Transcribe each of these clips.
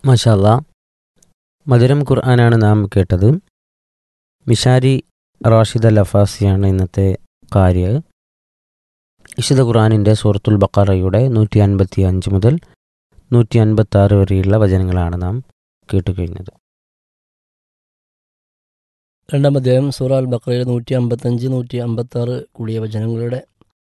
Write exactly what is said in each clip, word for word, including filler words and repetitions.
മാഷാ അല്ലാ, മധുരം ഖുർആനാണ് നാം കേട്ടത്. മിഷാരി റാഷിദ് അൽ അഫാസിയാണ് ഇന്നത്തെ കാര്യ. വിശുദ്ധ ഖുർആനിൻ്റെ സൂറത്തുൽ ബഖറയുടെ നൂറ്റി അൻപത്തി അഞ്ച് മുതൽ നൂറ്റി അൻപത്തി ആറ് വരെയുള്ള വചനങ്ങളാണ് നാം കേട്ടുകഴിഞ്ഞത്. രണ്ടാം അധ്യായം സൂറ അൽ ബഖറയുടെ നൂറ്റി അമ്പത്തഞ്ച് നൂറ്റി അമ്പത്തി ആറ് കൂടിയ വചനങ്ങളുടെ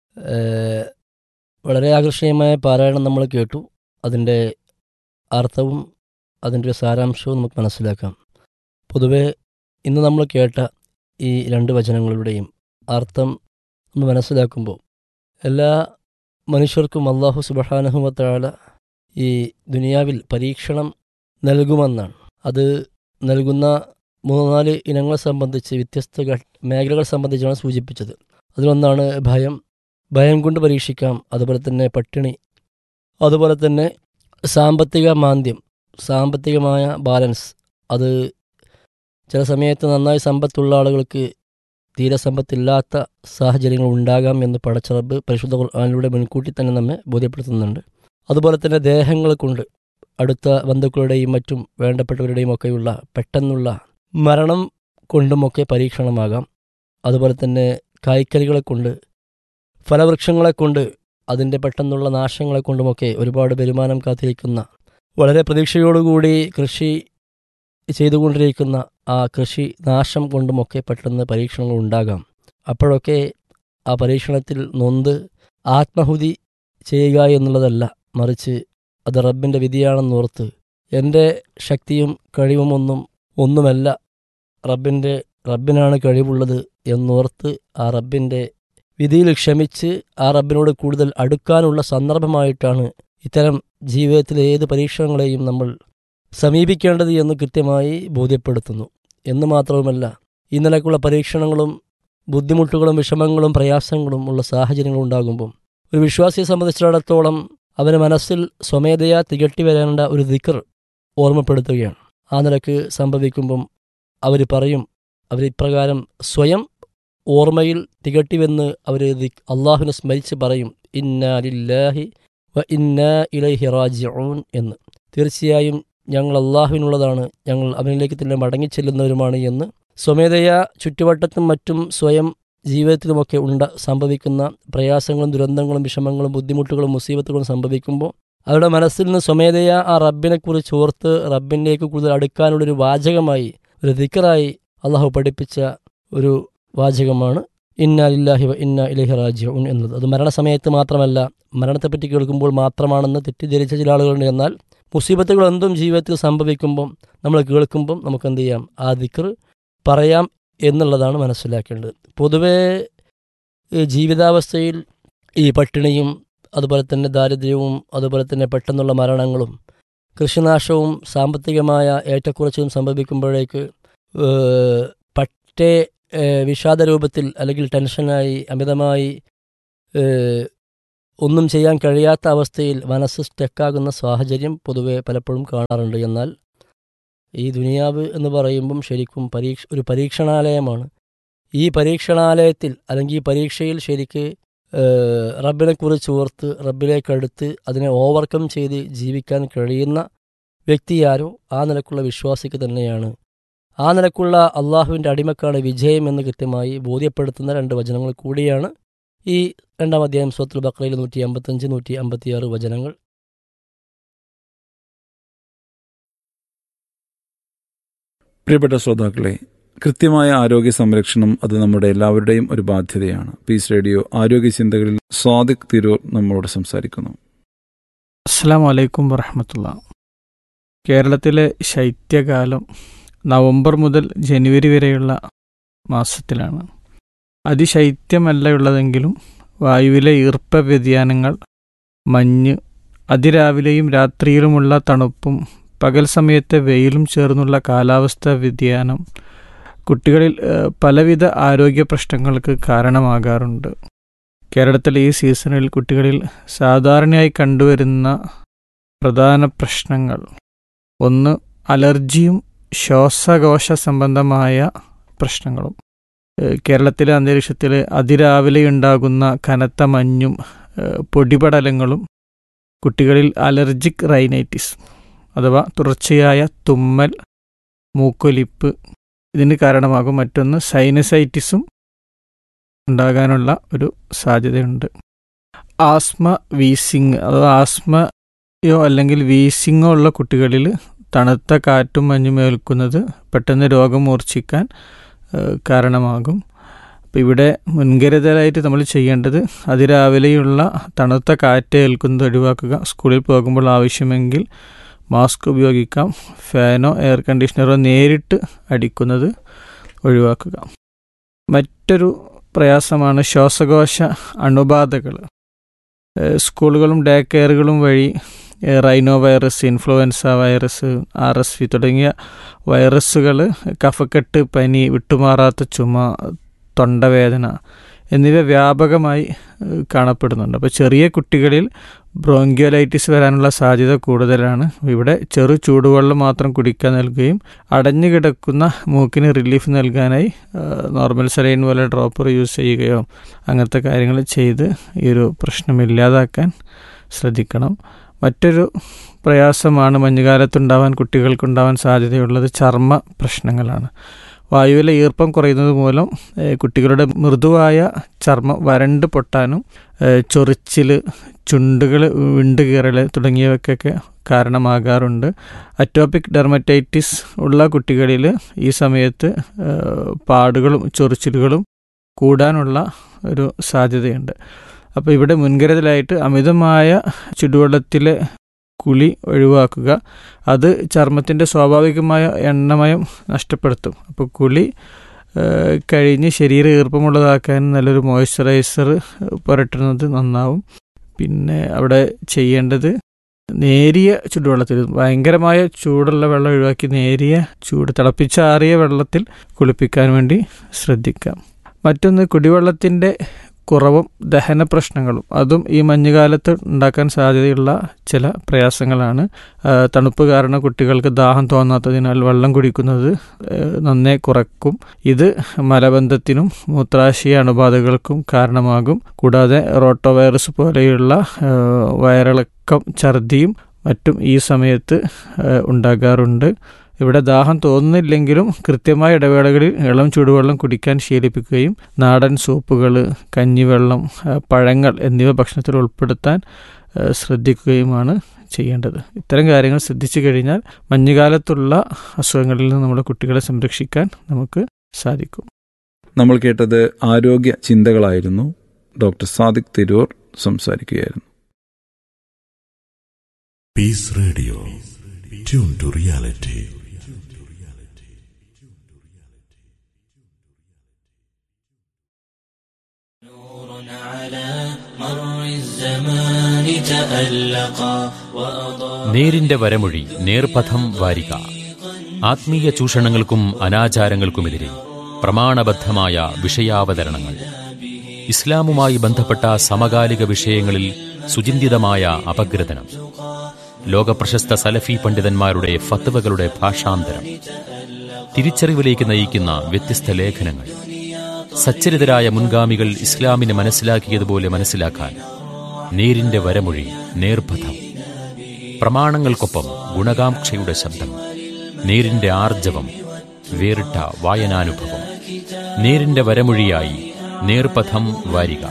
വളരെ ആകർഷണീയമായ പാരായണം നമ്മൾ കേട്ടു. അതിൻ്റെ അർത്ഥവും അതിൻ്റെ ഒരു സാരാംശവും നമുക്ക് മനസ്സിലാക്കാം. പൊതുവെ ഇന്ന് നമ്മൾ കേട്ട ഈ രണ്ട് വചനങ്ങളുടെയും അർത്ഥം നമ്മൾ മനസ്സിലാക്കുമ്പോൾ എല്ലാ മനുഷ്യർക്കും അല്ലാഹു സുബ്ഹാനഹു വ തആല ഈ ദുനിയാവിൽ പരീക്ഷണം നൽകുമെന്നാണ്. അത് നൽകുന്ന മൂന്നാല് ഇനങ്ങളെ സംബന്ധിച്ച് വ്യത്യസ്ത മേഖലകൾ സംബന്ധിച്ചാണ് സൂചിപ്പിച്ചത്. അതിലൊന്നാണ് ഭയം. ഭയം കൊണ്ട് പരീക്ഷിക്കാം. അതുപോലെ തന്നെ പട്ടിണി, അതുപോലെ തന്നെ സാമ്പത്തിക മാന്ദ്യം, സാമ്പത്തികമായ ബാലൻസ്. അത് ചില സമയത്ത് നന്നായി സമ്പത്തുള്ള ആളുകൾക്ക് തീരെ സമ്പത്തില്ലാത്ത സാഹചര്യങ്ങൾ ഉണ്ടാകാം എന്ന് പടച്ച റബ്ബ് പരിശുദ്ധ ഖുർആനിലൂടെ മുൻകൂട്ടി തന്നെ നമ്മെ ബോധ്യപ്പെടുത്തുന്നുണ്ട്. അതുപോലെ തന്നെ ദേഹങ്ങൾ കൊണ്ട് അടുത്ത ബന്ധുക്കളുടെയും മറ്റും വേണ്ടപ്പെട്ടവരുടെയും ഒക്കെയുള്ള പെട്ടെന്നുള്ള മരണം കൊണ്ടുമൊക്കെ പരീക്ഷണമാകാം. അതുപോലെ തന്നെ കായ്ക്കറികളെ കൊണ്ട്, ഫലവൃക്ഷങ്ങളെ കൊണ്ട്, അതിൻ്റെ പെട്ടെന്നുള്ള നാശങ്ങളെ കൊണ്ടുമൊക്കെ ഒരുപാട് വരുമാനം കാത്തിരിക്കുന്ന, വളരെ പ്രതീക്ഷയോടുകൂടി കൃഷി ചെയ്തുകൊണ്ടിരിക്കുന്ന ആ കൃഷി നാശം കൊണ്ടുമൊക്കെ പെട്ടെന്ന് പരീക്ഷണങ്ങൾ ഉണ്ടാകാം. അപ്പോഴൊക്കെ ആ പരീക്ഷണത്തിൽ നൊന്ത് ആത്മഹുതി ചെയ്യുക എന്നുള്ളതല്ല, മറിച്ച് അത് റബ്ബിൻ്റെ വിധിയാണെന്നോർത്ത് എൻ്റെ ശക്തിയും കഴിവുമൊന്നും ഒന്നുമല്ല, റബ്ബിൻ്റെ റബ്ബിനാണ് കഴിവുള്ളത് എന്നോർത്ത് ആ റബ്ബിൻ്റെ വിധിയിൽ ക്ഷമിച്ച് ആ റബ്ബിനോട് കൂടുതൽ അടുക്കാനുള്ള സന്ദർഭമായിട്ടാണ് ഇത്തരം ജീവിതത്തിലെ ഏത് പരീക്ഷണങ്ങളെയും നമ്മൾ സമീപിക്കേണ്ടത് എന്ന് കൃത്യമായി ബോധ്യപ്പെടുത്തുന്നു. എന്ന് മാത്രവുമല്ല, ഈ നിലക്കുള്ള പരീക്ഷണങ്ങളും ബുദ്ധിമുട്ടുകളും വിഷമങ്ങളും പ്രയാസങ്ങളും ഉള്ള സാഹചര്യങ്ങൾ ഉണ്ടാകുമ്പം ഒരു വിശ്വാസിയെ സംബന്ധിച്ചിടത്തോളം അവന് മനസ്സിൽ സ്വമേധയാ തികട്ടി വരേണ്ട ഒരു ദിക്ർ ഓർമ്മപ്പെടുത്തുകയാണ്. ആ നിലക്ക് സംഭവിക്കുമ്പം അവർ പറയും, അവരിപ്രകാരം സ്വയം ഓർമ്മയിൽ തികട്ടിവെന്ന് അവർ അള്ളാഹുവിനെ സ്മരിച്ച് പറയും, ഇന്നാ ലില്ലാഹി വ ഇന്നാ ഇലൈഹി റാജിഊൻ എന്ന്. തീർച്ചയായും ഞങ്ങൾ അള്ളാഹുവിനുള്ളതാണ്, ഞങ്ങൾ അവനിലേക്ക് തന്നെ മടങ്ങിച്ചെല്ലുന്നവരുമാണ് എന്ന് സ്വമേധയാ ചുറ്റുവട്ടത്തും മറ്റും സ്വയം ജീവിതത്തിലുമൊക്കെ ഉണ്ട സംഭവിക്കുന്ന പ്രയാസങ്ങളും ദുരന്തങ്ങളും വിഷമങ്ങളും ബുദ്ധിമുട്ടുകളും മുസീബത്തുകളും സംഭവിക്കുമ്പോൾ അവരുടെ മനസ്സിൽ നിന്ന് സ്വമേധയാ ആ റബ്ബിനെക്കുറിച്ച് ഓർത്ത് റബ്ബിലേക്ക് കൂടുതൽ അടുക്കാനുള്ളൊരു വാചകമായി, ഒരു ദിക്റായി അള്ളാഹു പഠിപ്പിച്ച ഒരു വാചകമാണ് ഇന്നാ ലില്ലാഹി വ ഇന്നാ ഇലൈഹി റാജിഊൻ എന്നത്. അത് മരണസമയത്ത് മാത്രമല്ല, മരണത്തെപ്പറ്റി കേൾക്കുമ്പോൾ മാത്രമാണെന്ന് തെറ്റിദ്ധരിച്ച ചില ആളുകളുണ്ട്. എന്നാൽ മുസീബത്തുകൾ എന്തും ജീവിതത്തിൽ സംഭവിക്കുമ്പം നമ്മൾ കേൾക്കുമ്പം നമുക്ക് എന്ത് ചെയ്യാം, ആ ദിക്ർ പറയാം എന്നുള്ളതാണ് മനസ്സിലാക്കേണ്ടത്. പൊതുവേ ജീവിതാവസ്ഥയിൽ ഈ പട്ടിണിയും അതുപോലെ തന്നെ ദാരിദ്ര്യവും അതുപോലെ തന്നെ പെട്ടെന്നുള്ള മരണങ്ങളും കൃഷിനാശവും സാമ്പത്തികമായ ഏറ്റക്കുറച്ചിലും സംഭവിക്കുമ്പോഴേക്ക് പറ്റേ വിഷാദ രൂപത്തിൽ അല്ലെങ്കിൽ ടെൻഷനായി അമിതമായി ഒന്നും ചെയ്യാൻ കഴിയാത്ത അവസ്ഥയിൽ മനസ്സ് സ്റ്റക്കാകുന്ന സാഹചര്യം പൊതുവെ പലപ്പോഴും കാണാറുണ്ട്. എന്നാൽ ഈ ദുനിയാവ് എന്ന് പറയുമ്പം ശരിക്കും പരീക്ഷ ഒരു പരീക്ഷണാലയമാണ്. ഈ പരീക്ഷണാലയത്തിൽ അല്ലെങ്കിൽ ഈ പരീക്ഷയിൽ ശരിക്ക് റബ്ബിനെക്കുറിച്ച് ഓർത്ത് റബ്ബിലേക്കടുത്ത് അതിനെ ഓവർകം ചെയ്ത് ജീവിക്കാൻ കഴിയുന്ന വ്യക്തിയാരോ ആ നിലക്കുള്ള വിശ്വാസിക്ക് തന്നെയാണ്, ആ നിലക്കുള്ള അള്ളാഹുവിൻ്റെ അടിമക്കാണ് വിജയം എന്ന് കൃത്യമായി ബോധ്യപ്പെടുത്തുന്ന രണ്ട് വചനങ്ങൾ കൂടിയാണ് ഈ രണ്ടാം അധ്യായം സൂറത്തുൽ ബഖറയിൽ നൂറ്റി അമ്പത്തഞ്ച് നൂറ്റി അമ്പത്തിയാറ് വചനങ്ങൾ. പ്രിയപ്പെട്ട ശ്രോതാക്കളെ, കൃത്യമായ ആരോഗ്യ സംരക്ഷണം അത് നമ്മുടെ എല്ലാവരുടെയും ഒരു ബാധ്യതയാണ്. പീസ് റേഡിയോ ആരോഗ്യ ചിന്തകളിൽ സ്വാദിഖ് തിരൂർ നമ്മളോട് സംസാരിക്കുന്നു. അസ്സലാമു അലൈക്കും വറഹ്മത്തുള്ളാഹി. കേരളത്തിലെ ശൈത്യകാലം നവംബർ മുതൽ ജനുവരി വരെയുള്ള മാസത്തിലാണ്. അതിശൈത്യമല്ലയുള്ളതെങ്കിലും വായുവിലെ ഈർപ്പ വ്യതിയാനങ്ങൾ, മഞ്ഞ്, അതിരാവിലെയും രാത്രിയിലുമുള്ള തണുപ്പും പകൽ സമയത്തെ വെയിലും ചേർന്നുള്ള കാലാവസ്ഥാ വ്യതിയാനം കുട്ടികളിൽ പലവിധ ആരോഗ്യ പ്രശ്നങ്ങൾക്ക് കാരണമാകാറുണ്ട്. കേരളത്തിലെ ഈ സീസണിൽ കുട്ടികളിൽ സാധാരണയായി കണ്ടുവരുന്ന പ്രധാന പ്രശ്നങ്ങൾ, ഒന്ന് അലർജിയും ശ്വാസകോശ സംബന്ധമായ പ്രശ്നങ്ങളും. കേരളത്തിലെ അന്തരീക്ഷത്തിൽ അതിരാവിലെ ഉണ്ടാകുന്ന കനത്ത മഞ്ഞും പൊടിപടലങ്ങളും കുട്ടികളിൽ അലർജിക് റൈനൈറ്റിസ് അഥവാ തുടർച്ചയായ തുമ്മൽ, മൂക്കൊലിപ്പ് ഇതിന് കാരണമാകും. മറ്റൊന്ന് സൈനസൈറ്റിസും ഉണ്ടാകാനുള്ള ഒരു സാധ്യതയുണ്ട്. ആസ്മ, വീസിങ് അഥവാ ആസ്മയോ അല്ലെങ്കിൽ വീസിങ്ങോ ഉള്ള കുട്ടികളിൽ തണുത്ത കാറ്റും മഞ്ഞും ഏൽക്കുന്നത് പെട്ടെന്ന് രോഗം മൂർച്ഛിക്കാൻ കാരണമാകും. അപ്പോൾ ഇവിടെ മുൻകരുതലായിട്ട് നമ്മൾ ചെയ്യേണ്ടത് അതിരാവിലെയുള്ള തണുത്ത കാറ്റ് ഏൽക്കുന്നത് ഒഴിവാക്കുക. സ്കൂളിൽ പോകുമ്പോൾ ആവശ്യമെങ്കിൽ മാസ്ക് ഉപയോഗിക്കാം. ഫാനോ എയർ കണ്ടീഷണറോ നേരിട്ട് അടിക്കുന്നത് ഒഴിവാക്കുക. മറ്റൊരു പ്രയാസമാണ് ശ്വാസകോശ അണുബാധകൾ. സ്കൂളുകളും ഡേ കെയറുകളും വഴി rhino virus, influenza virus, R S V തുടങ്ങിയ വൈറസുകൾ കഫക്കെട്ട്, പനി, വിട്ടുമാറാത്ത ചുമ, തൊണ്ടവേദന എന്നിവ വ്യാപകമായി കാണപ്പെടുന്നുണ്ട്. അപ്പോൾ ചെറിയ കുട്ടികളിൽ ബ്രോങ്കിയോലൈറ്റിസ് വരാനുള്ള സാധ്യത കൂടുതലാണ്. ഇവിടെ ചെറു ചൂടുവെള്ളം മാത്രം കുടിക്കാൻ നൽകുകയും അടഞ്ഞു കിടക്കുന്ന മൂക്കിന് റിലീഫ് നൽകാനായി നോർമൽ സലൈൻ പോലെ ഡ്രോപ്പർ യൂസ് ചെയ്യുകയോ അങ്ങനത്തെ കാര്യങ്ങൾ ചെയ്ത് ഈ ഒരു പ്രശ്നം ഇല്ലാതാക്കാൻ ശ്രദ്ധിക്കണം. മറ്റൊരു പ്രയാസമാണ് മഞ്ഞുകാലത്തുണ്ടാവാൻ കുട്ടികൾക്കുണ്ടാവാൻ സാധ്യതയുള്ളത് ചർമ്മ പ്രശ്നങ്ങളാണ്. വായുവിലെ ഈർപ്പം കുറയുന്നത് മൂലം കുട്ടികളുടെ മൃദുവായ ചർമ്മം വരണ്ട് പൊട്ടാനും ചൊറിച്ചിൽ, ചുണ്ടുകൾ വിണ്ടുകീറൽ തുടങ്ങിയവയ്ക്കൊക്കെ കാരണമാകാറുണ്ട്. അറ്റോപിക് ഡെർമറ്റൈറ്റിസ് ഉള്ള കുട്ടികളിൽ ഈ സമയത്ത് പാടുകളും ചൊറിച്ചിലുകളും കൂടാനുള്ള ഒരു സാധ്യതയുണ്ട്. അപ്പോൾ ഇവിടെ മുൻകരുതലായിട്ട് അമിതമായ ചുടുവെള്ളത്തിലെ കുളി ഒഴിവാക്കുക. അത് ചർമ്മത്തിൻ്റെ സ്വാഭാവികമായ എണ്ണമയം നഷ്ടപ്പെടുത്തും. അപ്പോൾ കുളി കഴിഞ്ഞ് ശരീരം ഈർപ്പമുള്ളതാക്കാൻ നല്ലൊരു മോയ്സ്ചറൈസർ പുരട്ടുന്നത് നന്നാവും. പിന്നെ അവിടെ ചെയ്യേണ്ടത് നേരിയ ചുടുവെള്ളത്തിൽ, ഭയങ്കരമായ ചൂടുള്ള വെള്ളം ഒഴിവാക്കി നേരിയ ചൂട് തിളപ്പിച്ചാറിയ വെള്ളത്തിൽ കുളിപ്പിക്കാൻ വേണ്ടി ശ്രദ്ധിക്കാം. മറ്റൊന്ന് കുടിവെള്ളത്തിൻ്റെ കുറവും ദഹന പ്രശ്നങ്ങളും. അതും ഈ മഞ്ഞുകാലത്ത് ഉണ്ടാക്കാൻ സാധ്യതയുള്ള ചില പ്രയാസങ്ങളാണ്. തണുപ്പ് കാരണം കുട്ടികൾക്ക് ദാഹം തോന്നാത്തതിനാൽ വെള്ളം കുടിക്കുന്നത് നന്നേ കുറക്കും. ഇത് മലബന്ധത്തിനും മൂത്രാശയ അണുബാധകൾക്കും കാരണമാകും. കൂടാതെ റോട്ടോ വൈറസ് പോലെയുള്ള വയറിളക്കം, ഛർദിയും മറ്റും ഈ സമയത്ത് ഉണ്ടാകാറുണ്ട്. ഇവിടെ ദാഹം തോന്നുന്നില്ലെങ്കിലും കൃത്യമായ ഇടവേളകളിൽ ഇളം ചൂടുവെള്ളം കുടിക്കാൻ ശീലിപ്പിക്കുകയും നാടൻ സൂപ്പുകൾ, കഞ്ഞിവെള്ളം, പഴങ്ങൾ എന്നിവ ഭക്ഷണത്തിൽ ഉൾപ്പെടുത്താൻ ശ്രദ്ധിക്കുകയുമാണ് ചെയ്യേണ്ടത്. ഇത്തരം കാര്യങ്ങൾ ശ്രദ്ധിച്ചു കഴിഞ്ഞാൽ മഞ്ഞുകാലത്തുള്ള അസുഖങ്ങളിൽ നിന്ന് നമ്മുടെ കുട്ടികളെ സംരക്ഷിക്കാൻ നമുക്ക് സാധിക്കും. നമ്മൾ കേട്ടത് ആരോഗ്യ ചിന്തകളായിരുന്നു. ഡോക്ടർ സാദിഖ് തിരൂർ സംസാരിക്കുകയായിരുന്നു. Piece radio, tune to reality. നേരിന്റെ വരമൊഴി, നേർപഥം വാരിക. ആത്മീയ ചൂഷണങ്ങൾക്കും അനാചാരങ്ങൾക്കുമെതിരെ പ്രമാണബദ്ധമായ വിഷയാവതരണങ്ങൾ. ഇസ്ലാമുമായി ബന്ധപ്പെട്ട സമകാലിക വിഷയങ്ങളിൽ സുചിന്തിതമായ അപഗ്രഥനം. ലോകപ്രശസ്ത സലഫി പണ്ഡിതന്മാരുടെ ഫത്വകളുടെ ഭാഷാന്തരം. തിരിച്ചറിവിലേക്ക് നയിക്കുന്ന വ്യത്യസ്ത ലേഖനങ്ങൾ. സച്ചരിതരായ മുൻഗാമികൾ ഇസ്ലാമിനെ മനസ്സിലാക്കിയതുപോലെ മനസ്സിലാക്കാൻ നേരിന്റെ വരമൊഴി, നേർപഥം. പ്രമാണങ്ങൾക്കൊപ്പം ഗുണകാംക്ഷയുടെ ശബ്ദം. നേരിന്റെ ആർജവം, വേറിട്ട വായനാനുഭവം. നേരിന്റെ വരമൊഴിയായി നേർപഥം വാരിക.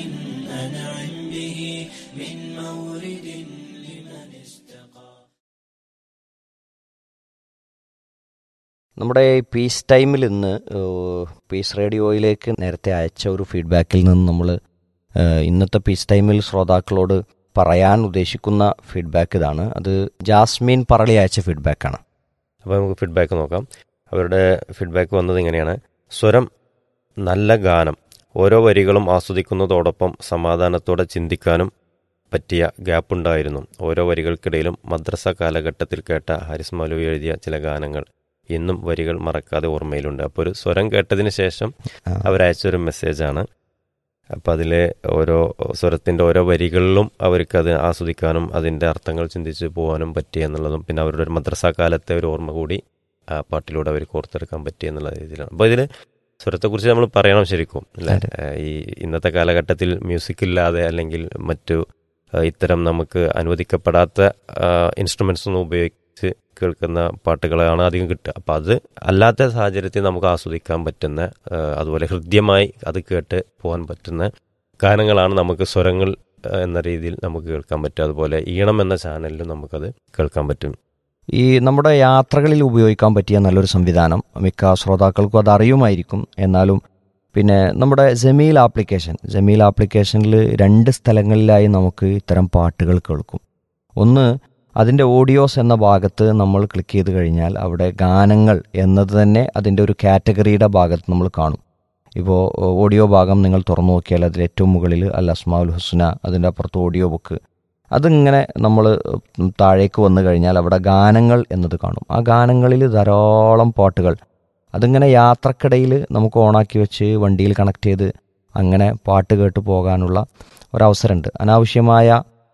നമ്മുടെ പീസ് ടൈമിൽ ഇന്ന് പീസ് റേഡിയോയിലേക്ക് നേരത്തെ അയച്ച ഒരു ഫീഡ്ബാക്കിൽ നിന്ന് നമ്മൾ ഇന്നത്തെ പീസ് ടൈമിൽ ശ്രോതാക്കളോട് പറയാൻ ഉദ്ദേശിക്കുന്ന ഫീഡ്ബാക്ക് ഇതാണ്. അത് ജാസ്മിൻ പറളി അയച്ച ഫീഡ്ബാക്കാണ്. അപ്പോൾ നമുക്ക് ഫീഡ്ബാക്ക് നോക്കാം. അവരുടെ ഫീഡ്ബാക്ക് വന്നത് ഇങ്ങനെയാണ്. സ്വരം നല്ല ഗാനം, ഓരോ വരികളും ആസ്വദിക്കുന്നതോടൊപ്പം സമാധാനത്തോടെ ചിന്തിക്കാനും പറ്റിയ ഗ്യാപ്പുണ്ടായിരുന്നു. ഓരോ വരികൾക്കിടയിലും മദ്രസ കാലഘട്ടത്തിൽ കേട്ട ഹാരിസ് മൗലവി എഴുതിയ ചില ഗാനങ്ങൾ ഇന്നും വരികൾ മറക്കാതെ ഓർമ്മയിലുണ്ട്. അപ്പോൾ ഒരു സ്വരം കേട്ടതിന് ശേഷം അവരയച്ചൊരു മെസ്സേജാണ്. അപ്പം അതിലെ ഓരോ സ്വരത്തിൻ്റെ ഓരോ വരികളിലും അവർക്കത് ആസ്വദിക്കാനും അതിൻ്റെ അർത്ഥങ്ങൾ ചിന്തിച്ച് പോകാനും പറ്റി എന്നുള്ളതും, പിന്നെ അവരുടെ ഒരു മദ്രസ കാലത്തെ ഒരു ഓർമ്മ കൂടി ആ പാട്ടിലൂടെ അവർക്ക് ഓർത്തെടുക്കാൻ പറ്റി എന്നുള്ള രീതിയിലാണ്. അപ്പോൾ ഇതിൽ സ്വരത്തെക്കുറിച്ച് നമ്മൾ പറയണം ശരിക്കും അല്ലേ. ഈ ഇന്നത്തെ കാലഘട്ടത്തിൽ മ്യൂസിക് ഇല്ലാതെ അല്ലെങ്കിൽ മറ്റു ഇത്തരം നമുക്ക് അനുവദിക്കപ്പെടാത്ത ഇൻസ്ട്രുമെൻറ്റ്സ് ഒന്നും ഉപയോഗി വെച്ച് കേൾക്കുന്ന പാട്ടുകളാണ് അധികം കിട്ടുക. അപ്പോൾ അത് അല്ലാത്ത സാഹചര്യത്തിൽ നമുക്ക് ആസ്വദിക്കാൻ പറ്റുന്ന അതുപോലെ ഹൃദ്യമായി അത് കേട്ട് പോകാൻ പറ്റുന്ന ഗാനങ്ങളാണ് നമുക്ക് സ്വരങ്ങൾ എന്ന രീതിയിൽ നമുക്ക് കേൾക്കാൻ പറ്റും. അതുപോലെ ഈണം എന്ന ചാനലിലും നമുക്കത് കേൾക്കാൻ പറ്റും. ഈ നമ്മുടെ യാത്രകളിൽ ഉപയോഗിക്കാൻ പറ്റിയ നല്ലൊരു സംവിധാനം മിക്ക ശ്രോതാക്കൾക്കും അത് അറിയുമായിരിക്കും. എന്നാലും പിന്നെ നമ്മുടെ ജമീൽ ആപ്ലിക്കേഷൻ ജമീൽ ആപ്ലിക്കേഷനിൽ രണ്ട് സ്ഥലങ്ങളിലായി നമുക്ക് ഇത്തരം പാട്ടുകൾ കേൾക്കും. ഒന്ന്, അതിൻ്റെ ഓഡിയോസ് എന്ന ഭാഗത്ത് നമ്മൾ ക്ലിക്ക് ചെയ്ത് കഴിഞ്ഞാൽ അവിടെ ഗാനങ്ങൾ എന്നത് തന്നെ അതിൻ്റെ ഒരു കാറ്റഗറിയുടെ ഭാഗത്ത് നമ്മൾ കാണും. ഇപ്പോൾ ഓഡിയോ ഭാഗം നിങ്ങൾ തുറന്നു നോക്കിയാൽ അതിൽ ഏറ്റവും മുകളിൽ അൽ അസ്മാഉൽ ഹുസ്ന, അതിൻ്റെ അപ്പുറത്ത് ഓഡിയോ ബുക്ക്, അതിങ്ങനെ നമ്മൾ താഴേക്ക് വന്നു കഴിഞ്ഞാൽ അവിടെ ഗാനങ്ങൾ എന്നത് കാണും. ആ ഗാനങ്ങളിൽ ധാരാളം പാട്ടുകൾ, അതിങ്ങനെ യാത്രക്കിടയിൽ നമുക്ക് ഓണാക്കി വെച്ച് വണ്ടിയിൽ കണക്ട് ചെയ്ത് അങ്ങനെ പാട്ട് കേട്ട് പോകാനുള്ള ഒരവസരമുണ്ട്. അനാവശ്യമായ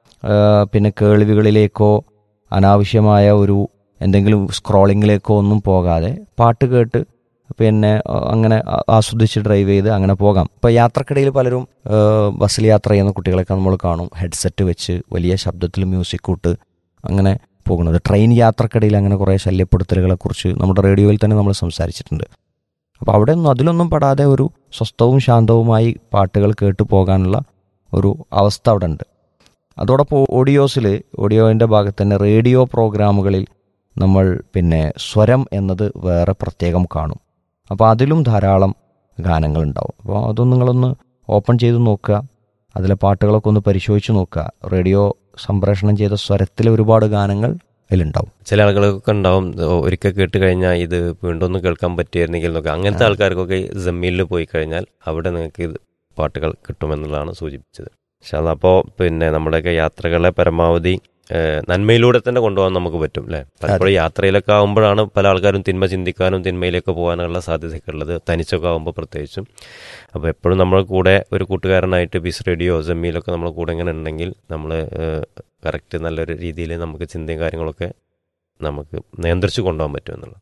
പിന്നെ കേൾവികളിലേക്കോ അനാവശ്യമായ ഒരു എന്തെങ്കിലും സ്ക്രോളിങ്ങിലേക്കോ ഒന്നും പോകാതെ പാട്ട് കേട്ട് പിന്നെ അങ്ങനെ ആസ്വദിച്ച് ഡ്രൈവ് ചെയ്ത് അങ്ങനെ പോകാം. ഇപ്പോൾ യാത്രക്കിടയിൽ പലരും ബസ്സിൽ യാത്ര ചെയ്യുന്ന കുട്ടികളൊക്കെ നമ്മൾ കാണും ഹെഡ്സെറ്റ് വെച്ച് വലിയ ശബ്ദത്തിൽ മ്യൂസിക് ഇട്ട് അങ്ങനെ പോകുന്നത്. ട്രെയിൻ യാത്രക്കിടയിൽ അങ്ങനെ കുറേ ശല്യപ്പെടുത്തലുകളെക്കുറിച്ച് നമ്മുടെ റേഡിയോയിൽ തന്നെ നമ്മൾ സംസാരിച്ചിട്ടുണ്ട്. അപ്പോൾ അവിടെ ഒന്നും അതിലൊന്നും പെടാതെ ഒരു സ്വസ്ഥവും ശാന്തവുമായി പാട്ടുകൾ കേട്ട് പോകാനുള്ള ഒരു അവസ്ഥ അവിടെ ഉണ്ട്. അതോടൊപ്പം ഓഡിയോസിൽ ഓഡിയോൻ്റെ ഭാഗത്ത് തന്നെ റേഡിയോ പ്രോഗ്രാമുകളിൽ നമ്മൾ പിന്നെ സ്വരം എന്നത് വേറെ പ്രത്യേകം കാണും. അപ്പോൾ അതിലും ധാരാളം ഗാനങ്ങളുണ്ടാവും. അപ്പോൾ അതൊന്നും നിങ്ങളൊന്ന് ഓപ്പൺ ചെയ്ത് നോക്കുക, അതിലെ പാട്ടുകളൊക്കെ ഒന്ന് പരിശോധിച്ച് നോക്കുക. റേഡിയോ സംപ്രേഷണം ചെയ്ത സ്വരത്തിൽ ഒരുപാട് ഗാനങ്ങൾ അതിലുണ്ടാവും. ചില ആളുകൾക്കൊക്കെ ഉണ്ടാവും ഒരിക്കൽ കേട്ട് കഴിഞ്ഞാൽ ഇത് വീണ്ടും ഒന്ന് കേൾക്കാൻ പറ്റിയിരുന്നെങ്കിൽ എന്നൊക്കെ. അങ്ങനത്തെ ആൾക്കാർക്കൊക്കെ ജമീലിൽ പോയി കഴിഞ്ഞാൽ അവിടെ നിങ്ങൾക്ക് ഇത് പാട്ടുകൾ കിട്ടുമെന്നുള്ളതാണ് സൂചിപ്പിച്ചത്. പക്ഷേ അതപ്പോൾ പിന്നെ നമ്മുടെയൊക്കെ യാത്രകളെ പരമാവധി നന്മയിലൂടെ തന്നെ കൊണ്ടുപോകാൻ നമുക്ക് പറ്റും അല്ലേ. പലപ്പോഴും യാത്രയിലൊക്കെ ആകുമ്പോഴാണ് പല ആൾക്കാരും തിന്മ ചിന്തിക്കാനും തിന്മയിലേക്ക് പോകാനുള്ള സാധ്യതയൊക്കെ ഉള്ളത്, തനിച്ചൊക്കെ ആകുമ്പോൾ പ്രത്യേകിച്ചും. അപ്പോൾ എപ്പോഴും നമ്മുടെ കൂടെ ഒരു കൂട്ടുകാരനായിട്ട് ബീസ് റേഡിയോ ജമീലൊക്കെ നമ്മുടെ കൂടെ ഇങ്ങനെ ഉണ്ടെങ്കിൽ നമ്മൾ കറക്റ്റ് നല്ലൊരു രീതിയിൽ നമുക്ക് ചിന്തയും കാര്യങ്ങളൊക്കെ നമുക്ക് നിയന്ത്രിച്ച് കൊണ്ടുപോകാൻ പറ്റും എന്നുള്ളത്.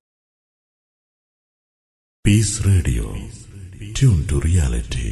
Piece radio, tune to reality.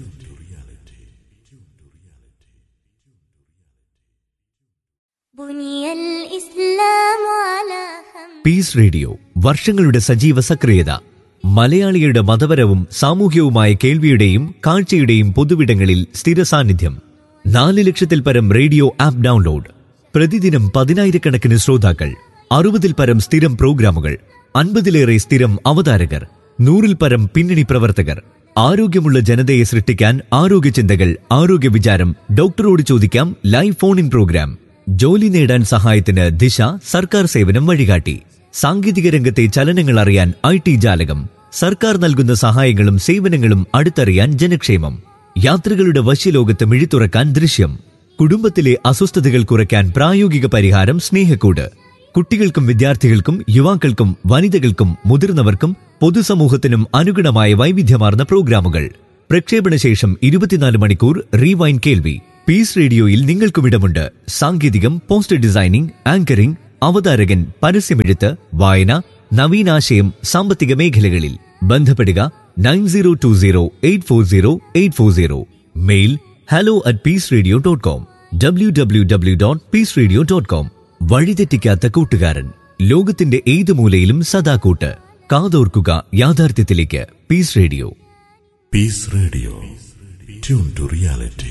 Piece radio വർഷങ്ങളുടെ സജീവ സക്രിയത. മലയാളികളുടെ മതപരവും സാമൂഹ്യവുമായ കേൾവിയുടെയും കാഴ്ചയുടെയും പൊതുവിടങ്ങളിൽ സ്ഥിര സാന്നിധ്യം. നാല് ലക്ഷത്തിൽ പരം റേഡിയോ ആപ്പ് ഡൗൺലോഡ്, പ്രതിദിനം പതിനായിരക്കണക്കിന് ശ്രോതാക്കൾ, അറുപതിൽ പരം സ്ഥിരം പ്രോഗ്രാമുകൾ, അൻപതിലേറെ സ്ഥിരം അവതാരകർ, നൂറിൽ പരം പിന്നണി പ്രവർത്തകർ. ആരോഗ്യമുള്ള ജനതയെ സൃഷ്ടിക്കാൻ ആരോഗ്യ ചിന്തകൾ, ആരോഗ്യ വിചാരം, ഡോക്ടറോട് ചോദിക്കാം ലൈവ് ഫോൺ ഇൻ പ്രോഗ്രാം. ജോലി നേടാൻ സഹായത്തിന് ദിശ, സർക്കാർ സേവനം വഴികാട്ടി. സാങ്കേതിക രംഗത്തെ ചലനങ്ങൾ അറിയാൻ ഐ ടി ജാലകം. സർക്കാർ നൽകുന്ന സഹായങ്ങളും സേവനങ്ങളും അടുത്തറിയാൻ ജനക്ഷേമം. യാത്രികളുടെ വശ്യലോകത്ത് മിഴിത്തുറക്കാൻ ദൃശ്യം. കുടുംബത്തിലെ അസ്വസ്ഥതകൾ കുറയ്ക്കാൻ പ്രായോഗിക പരിഹാരം സ്നേഹക്കൂട്. കുട്ടികൾക്കും വിദ്യാർത്ഥികൾക്കും യുവാക്കൾക്കും വനിതകൾക്കും മുതിർന്നവർക്കും പൊതുസമൂഹത്തിനും അനുഗുണമായ വൈവിധ്യമാർന്ന പ്രോഗ്രാമുകൾ. പ്രക്ഷേപണശേഷം ഇരുപത്തിനാല് മണിക്കൂർ റീവൈൻ കേൾവി. പീസ് റേഡിയോയിൽ നിങ്ങൾക്കും ഇടമുണ്ട്. സാങ്കേതികം, പോസ്റ്റർ ഡിസൈനിംഗ്, ആങ്കറിംഗ്, അവതാരകൻ, പരസ്യമെഴുത്ത്, വായന, നവീനാശയം, സാമ്പത്തിക മേഖലകളിൽ. ബന്ധപ്പെടുക nine zero to zero eight four zero eight four zero. Mail hello at peace radio dot com. W W W dot piece radio dot com. വഴിതെറ്റിക്കാത്ത കൂട്ടുകാരൻ, ലോകത്തിന്റെ ഏത് മൂലയിലും സദാ കൂട്ട്. കാതോർക്കുക യാഥാർത്ഥ്യത്തിലേക്ക്. Piece radio. Piece radio, tune to reality.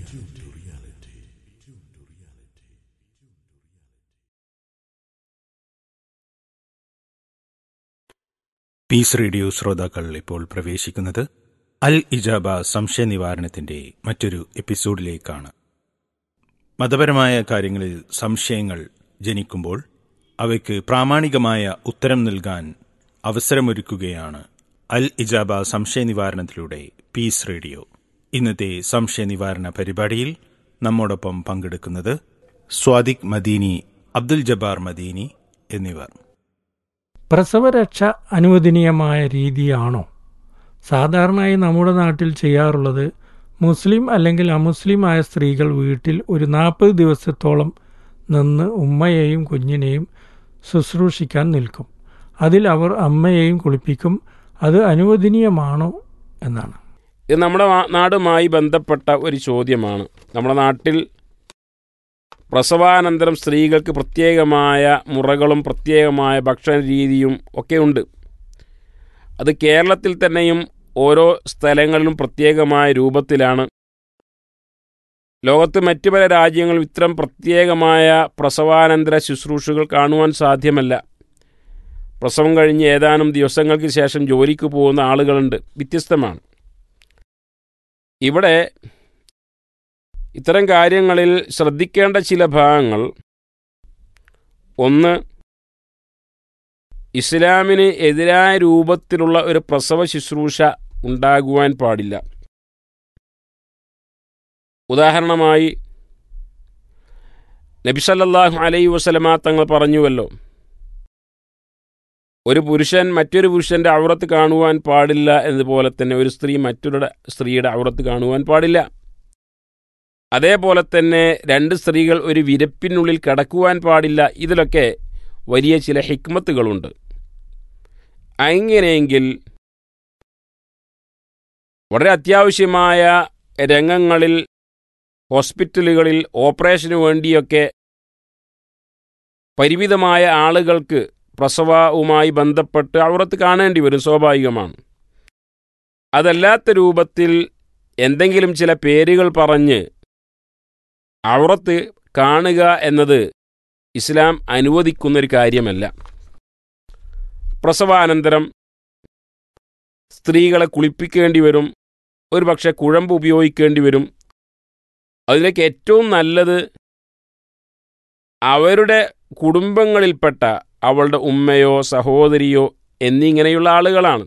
Piece radio ശ്രോതാക്കൾ ഇപ്പോൾ പ്രവേശിക്കുന്നത് അൽ ഇജാബ സംശയ നിവാരണത്തിന്റെ മറ്റൊരു എപ്പിസോഡിലേക്കാണ്. മതപരമായ കാര്യങ്ങളിൽ സംശയങ്ങൾ ജനിക്കുമ്പോൾ അവയ്ക്ക് പ്രാമാണികമായ ഉത്തരം നൽകാൻ അവസരമൊരുക്കുകയാണ് അൽ ഇജാബ സംശയ നിവാരണത്തിലൂടെ പീസ് റേഡിയോ. ഇന്നത്തെ സംശയ നിവാരണ പരിപാടിയിൽ നമ്മോടൊപ്പം പങ്കെടുക്കുന്നത് സ്വാദിഖ് മദീനി, അബ്ദുൽ ജബ്ബാർ മദീനി എന്നിവർ. പ്രസവരക്ഷ അനുവദനീയമായ രീതിയാണോ? സാധാരണയായി നമ്മുടെ നാട്ടിൽ ചെയ്യാറുള്ളത്, മുസ്ലിം അല്ലെങ്കിൽ അമുസ്ലിമായ സ്ത്രീകൾ വീട്ടിൽ ഒരു നാൽപ്പത് ദിവസത്തോളം നിന്ന് ഉമ്മയെയും കുഞ്ഞിനെയും ശുശ്രൂഷിക്കാൻ നിൽക്കും. അതിൽ അവർ അമ്മയെയും കുളിപ്പിക്കും. അത് അനുവദനീയമാണോ എന്നാണ്. ഇത് നമ്മുടെ നാടുമായി ബന്ധപ്പെട്ട ഒരു ചോദ്യമാണ്. നമ്മുടെ നാട്ടിൽ പ്രസവാനന്തരം സ്ത്രീകൾക്ക് പ്രത്യേകമായ മുറകളും പ്രത്യേകമായ ഭക്ഷണ രീതിയും ഒക്കെ ഉണ്ട്. അത് കേരളത്തിൽ തന്നെയും ഓരോ സ്ഥലങ്ങളിലും പ്രത്യേകമായ രൂപത്തിലാണ്. ലോകത്ത് മറ്റു പല രാജ്യങ്ങളും ഇത്തരം പ്രത്യേകമായ പ്രസവാനന്തര ശുശ്രൂഷകൾ കാണുവാൻ സാധ്യമല്ല. പ്രസവം കഴിഞ്ഞ് ഏതാനും ദിവസങ്ങൾക്ക് ശേഷം ജോലിക്ക് പോകുന്ന ആളുകളുണ്ട്. വ്യത്യസ്തമാണ്. ഇവിടെ ഇത്തരം കാര്യങ്ങളിൽ ശ്രദ്ധിക്കേണ്ട ചില ഭാഗങ്ങൾ, ഒന്ന്, ഇസ്ലാമിന് എതിരായ രൂപത്തിലുള്ള ഒരു പ്രസവ ശുശ്രൂഷ ഉണ്ടാകുവാൻ പാടില്ല. ഉദാഹരണമായി നബി സല്ലല്ലാഹു അലൈഹി വസല്ലമ തങ്ങൾ പറഞ്ഞുവല്ലോ, ഒരു പുരുഷൻ മറ്റൊരു പുരുഷൻ്റെ ഔറത്ത് കാണുവാൻ പാടില്ല എന്നതുപോലെ തന്നെ ഒരു സ്ത്രീ മറ്റൊരു സ്ത്രീയുടെ ഔറത്ത് കാണുവാൻ പാടില്ല. അതേപോലെ തന്നെ രണ്ട് സ്ത്രീകൾ ഒരു വിരപ്പിനുള്ളിൽ കടക്കുവാൻ പാടില്ല. ഇതിലൊക്കെ വലിയ ചില ഹിക്മത്തുകളുണ്ട്. അങ്ങനെയെങ്കിൽ വളരെ അത്യാവശ്യമായ രംഗങ്ങളിൽ, ഹോസ്പിറ്റലുകളിൽ ഓപ്പറേഷന് വേണ്ടിയൊക്കെ പരിമിതമായ ആളുകൾക്ക് പ്രസവവുമായി ബന്ധപ്പെട്ട് ഔറത്ത് കാണേണ്ടി വരും, സ്വാഭാവികമാണ്. അതല്ലാത്ത രൂപത്തിൽ എന്തെങ്കിലും ചില പേരുകൾ പറഞ്ഞ് ഔറത്ത് കാണുക എന്നത് ഇസ്ലാം അനുവദിക്കുന്നൊരു കാര്യമല്ല. പ്രസവാനന്തരം സ്ത്രീകളെ കുളിപ്പിക്കേണ്ടി വരും, ഒരു പക്ഷേ കുഴമ്പ് ഉപയോഗിക്കേണ്ടി വരും. അതിലേക്ക് ഏറ്റവും നല്ലത് അവരുടെ കുടുംബങ്ങളിൽപ്പെട്ട അവളുടെ ഉമ്മയോ സഹോദരിയോ എന്നിങ്ങനെയുള്ള ആളുകളാണ്.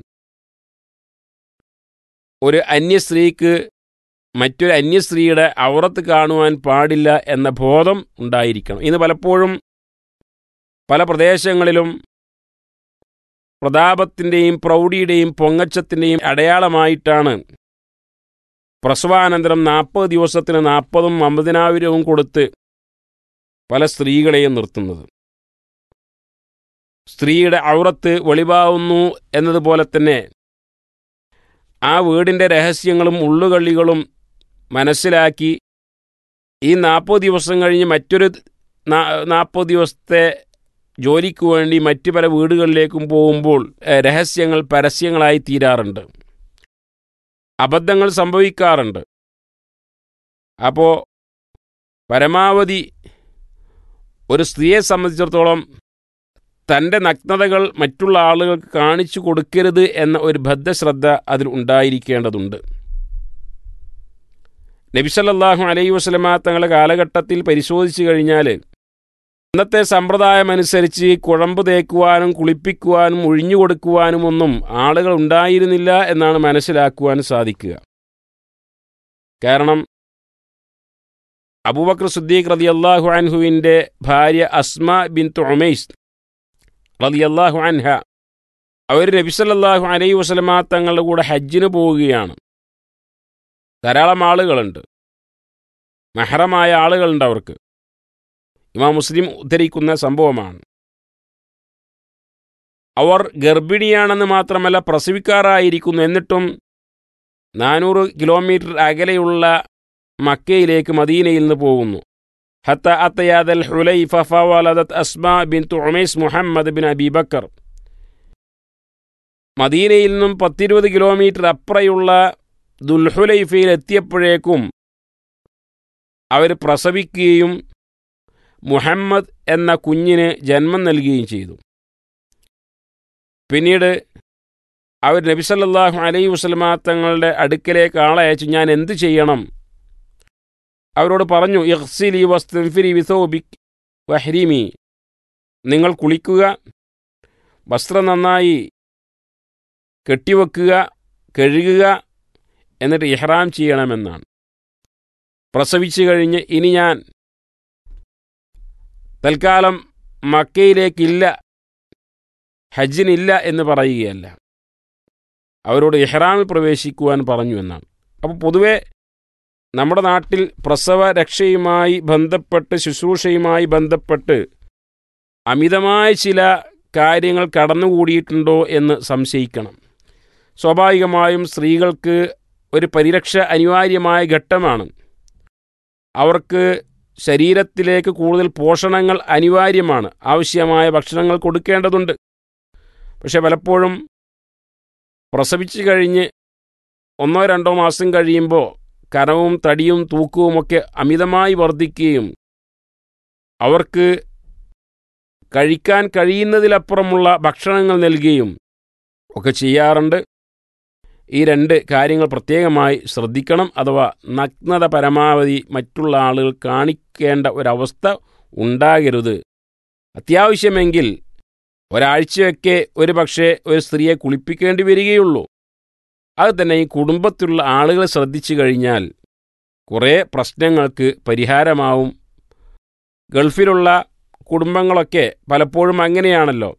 ഒരു അന്യസ്ത്രീക്ക് മറ്റൊരു അന്യസ്ത്രീയുടെ ഔറത്ത് കാണുവാൻ പാടില്ല എന്ന ബോധം ഉണ്ടായിരിക്കണം. ഇന്ന് പലപ്പോഴും പല പ്രദേശങ്ങളിലും പ്രതാപത്തിൻ്റെയും പ്രൗഢിയുടെയും പൊങ്ങച്ചത്തിൻ്റെയും അടയാളമായിട്ടാണ് പ്രസവാനന്തരം നാൽപ്പത് ദിവസത്തിന് നാൽപ്പതും അമ്പതിനായിരവും കൊടുത്ത് പല സ്ത്രീകളെയും നിർത്തുന്നത്. സ്ത്രീയുടെ ഔറത്ത് വെളിവാവുന്നു എന്നതുപോലെ തന്നെ ആ വീടിൻ്റെ രഹസ്യങ്ങളും ഉള്ളുകളികളും മനസ്സിലാക്കി ഈ നാൽപ്പത് ദിവസം കഴിഞ്ഞ് മറ്റൊരു നാൽപ്പത് ദിവസത്തെ ജോലിക്ക് വേണ്ടി മറ്റു പല വീടുകളിലേക്കും പോകുമ്പോൾ രഹസ്യങ്ങൾ പരസ്യങ്ങളായി തീരാറുണ്ട്, അബദ്ധങ്ങൾ സംഭവിക്കാറുണ്ട്. അപ്പോൾ പരമാവധി ഒരു സ്ത്രീയെ സംബന്ധിച്ചിടത്തോളം തൻ്റെ നഗ്നതകൾ മറ്റുള്ള ആളുകൾക്ക് കാണിച്ചു കൊടുക്കരുത് എന്ന ഒരു ബദ്ധശ്രദ്ധ അതിൽ ഉണ്ടായിരിക്കേണ്ടതുണ്ട്. നബി സല്ലല്ലാഹു അലൈഹി വസല്ലമ തങ്ങളുടെ കാലഘട്ടത്തിൽ പരിശോധിച്ചു കഴിഞ്ഞാൽ അന്നത്തെ സമ്പ്രദായമനുസരിച്ച് കുഴമ്പ് തേക്കുവാനും കുളിപ്പിക്കുവാനും ഒഴിഞ്ഞു കൊടുക്കുവാനും ഒന്നും ആളുകൾ ഉണ്ടായിരുന്നില്ല എന്നാണ് മനസ്സിലാക്കുവാൻ സാധിക്കുക. കാരണം അബൂബക്കർ സിദ്ദീഖ് റളിയല്ലാഹു അൻഹുവിൻ്റെ ഭാര്യ അസ്മാ ബിൻത് ഉമൈസ് റളിയല്ലാഹു അൻഹ, അവർ നബി സല്ലല്ലാഹു അലൈഹി വസല്ലമ തങ്ങളുടെ കൂടെ ഹജ്ജിന് പോവുകയാണ്. ധാരാളം ആളുകളുണ്ട്, മെഹ്റമായ ആളുകളുണ്ട് അവർക്ക്. ഇമാം മുസ്ലിം ഉദ്ധരിക്കുന്ന സംഭവമാണ്. അവർ ഗർഭിണിയാണെന്ന് മാത്രമല്ല പ്രസവിക്കാറായിരിക്കുന്നു. എന്നിട്ടും നാനൂറ് കിലോമീറ്റർ അകലെയുള്ള മക്കയിലേക്ക് മദീനയിൽ നിന്ന് പോകുന്നു. ഹത്ത അത്തയാദൽ ഹുലൈഫ ഫവലദത് അസ്മാ ബിൻതു ഉമൈസ് മുഹമ്മദ് ബിൻ അബി ബക്കർ. മദീനയിൽ നിന്നും പത്തിരുപത് കിലോമീറ്റർ അപ്പുറയുള്ള ദുൽഹുലൈഫയിൽ എത്തിയപ്പോഴേക്കും അവർ പ്രസവിക്കുകയും മുഹമ്മദ് എന്ന കുഞ്ഞിന് ജന്മം നൽകുകയും ചെയ്തു. പിന്നീട് അവർ നബി സല്ലല്ലാഹു അലൈഹി വസല്ലമ തങ്ങളുടെ അടുക്കലേക്ക് ആളെ അയച്ചു, ഞാൻ എന്ത് ചെയ്യണം? അവരോട് പറഞ്ഞു, ഇഗ്സിലി വസ്തൻഫിരി ബിസൗബിക് വഹ്രിമി, നിങ്ങൾ കുളിക്കുക, വസ്ത്രം നന്നായി കെട്ടിവെക്കുക, കഴുകുക, എന്നിട്ട് ഇഹ്റാം ചെയ്യണമെന്നാണ്. പ്രസവിച്ചു കഴിഞ്ഞ് ഇനി ഞാൻ തൽക്കാലം മക്കയിലേക്കില്ല, ഹജ്ജിനില്ല എന്ന് പറയുകയല്ല, അവരോട് ഇഹ്റാമിൽ പ്രവേശിക്കുവാൻ പറഞ്ഞു എന്നാണ്. അപ്പോൾ പൊതുവെ നമ്മുടെ നാട്ടിൽ പ്രസവ രക്ഷയുമായി ബന്ധപ്പെട്ട് ശുശ്രൂഷയുമായി ബന്ധപ്പെട്ട് അമിതമായ ചില കാര്യങ്ങൾ കടന്നുകൂടിയിട്ടുണ്ടോ എന്ന് സംശയിക്കണം. സ്വാഭാവികമായും സ്ത്രീകൾക്ക് ഒരു പരിരക്ഷ അനിവാര്യമായ ഘട്ടമാണ്. അവർക്ക് ശരീരത്തിലേക്ക് കൂടുതൽ പോഷണങ്ങൾ അനിവാര്യമാണ്, ആവശ്യമായ ഭക്ഷണങ്ങൾ കൊടുക്കേണ്ടതുണ്ട്. പക്ഷെ പലപ്പോഴും പ്രസവിച്ചു കഴിഞ്ഞ് ഒന്നോ രണ്ടോ മാസം കഴിയുമ്പോൾ കനവും തടിയും തൂക്കവുമൊക്കെ അമിതമായി വർദ്ധിക്കുകയും അവർക്ക് കഴിക്കാൻ കഴിയുന്നതിലപ്പുറമുള്ള ഭക്ഷണങ്ങൾ നൽകുകയും ഒക്കെ ചെയ്യാറുണ്ട്. ഈ രണ്ട് കാര്യങ്ങൾ പ്രത്യേകമായി ശ്രദ്ധിക്കണം. അഥവാ നഗ്നത പരമാവധി മറ്റുള്ള ആളുകൾ കാണിക്കേണ്ട ഒരവസ്ഥ ഉണ്ടാകരുത്. അത്യാവശ്യമെങ്കിൽ ഒരാഴ്ചയൊക്കെ ഒരു പക്ഷേ ഒരു സ്ത്രീയെ കുളിപ്പിക്കേണ്ടി വരികയുള്ളൂ. അത് തന്നെ ഈ കുടുംബത്തിലുള്ള ആളുകൾ ശ്രദ്ധിച്ചു കഴിഞ്ഞാൽ കുറേ പ്രശ്നങ്ങൾക്ക് പരിഹാരമാവും. ഗൾഫിലുള്ള കുടുംബങ്ങളൊക്കെ പലപ്പോഴും അങ്ങനെയാണല്ലോ.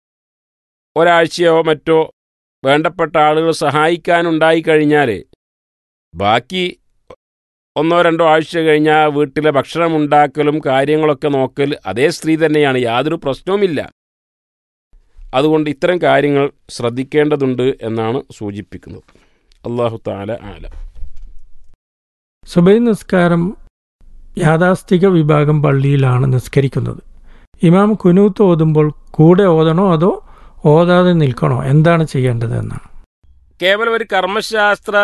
ഒരാഴ്ചയോ മറ്റോ വേണ്ടപ്പെട്ട ആളുകൾ സഹായിക്കാനുണ്ടായിക്കഴിഞ്ഞാൽ ബാക്കി ഒന്നോ രണ്ടോ ആഴ്ച കഴിഞ്ഞാൽ വീട്ടിലെ ഭക്ഷണം ഉണ്ടാക്കലും കാര്യങ്ങളൊക്കെ നോക്കൽ അതേ സ്ത്രീ തന്നെയാണ്, യാതൊരു പ്രശ്നവുമില്ല. അതുകൊണ്ട് ഇത്തരം കാര്യങ്ങൾ ശ്രദ്ധിക്കേണ്ടതുണ്ട് എന്നാണ് സൂചിപ്പിക്കുന്നത്. അല്ലാഹു തആല ആലം. സുബൈ നിസ്കാരം യാഥാസ്ഥിക വിഭാഗം പള്ളിയിലാണ് നിസ്കരിക്കുന്നത്. ഇമാം കുനൂത്ത് ഓതുമ്പോൾ കൂടെ ഓതണോ അതോ ഓതാതെ നിൽക്കണോ? എന്താണ് ചെയ്യേണ്ടത് എന്നാണ്. കേവലം ഒരു കർമ്മശാസ്ത്ര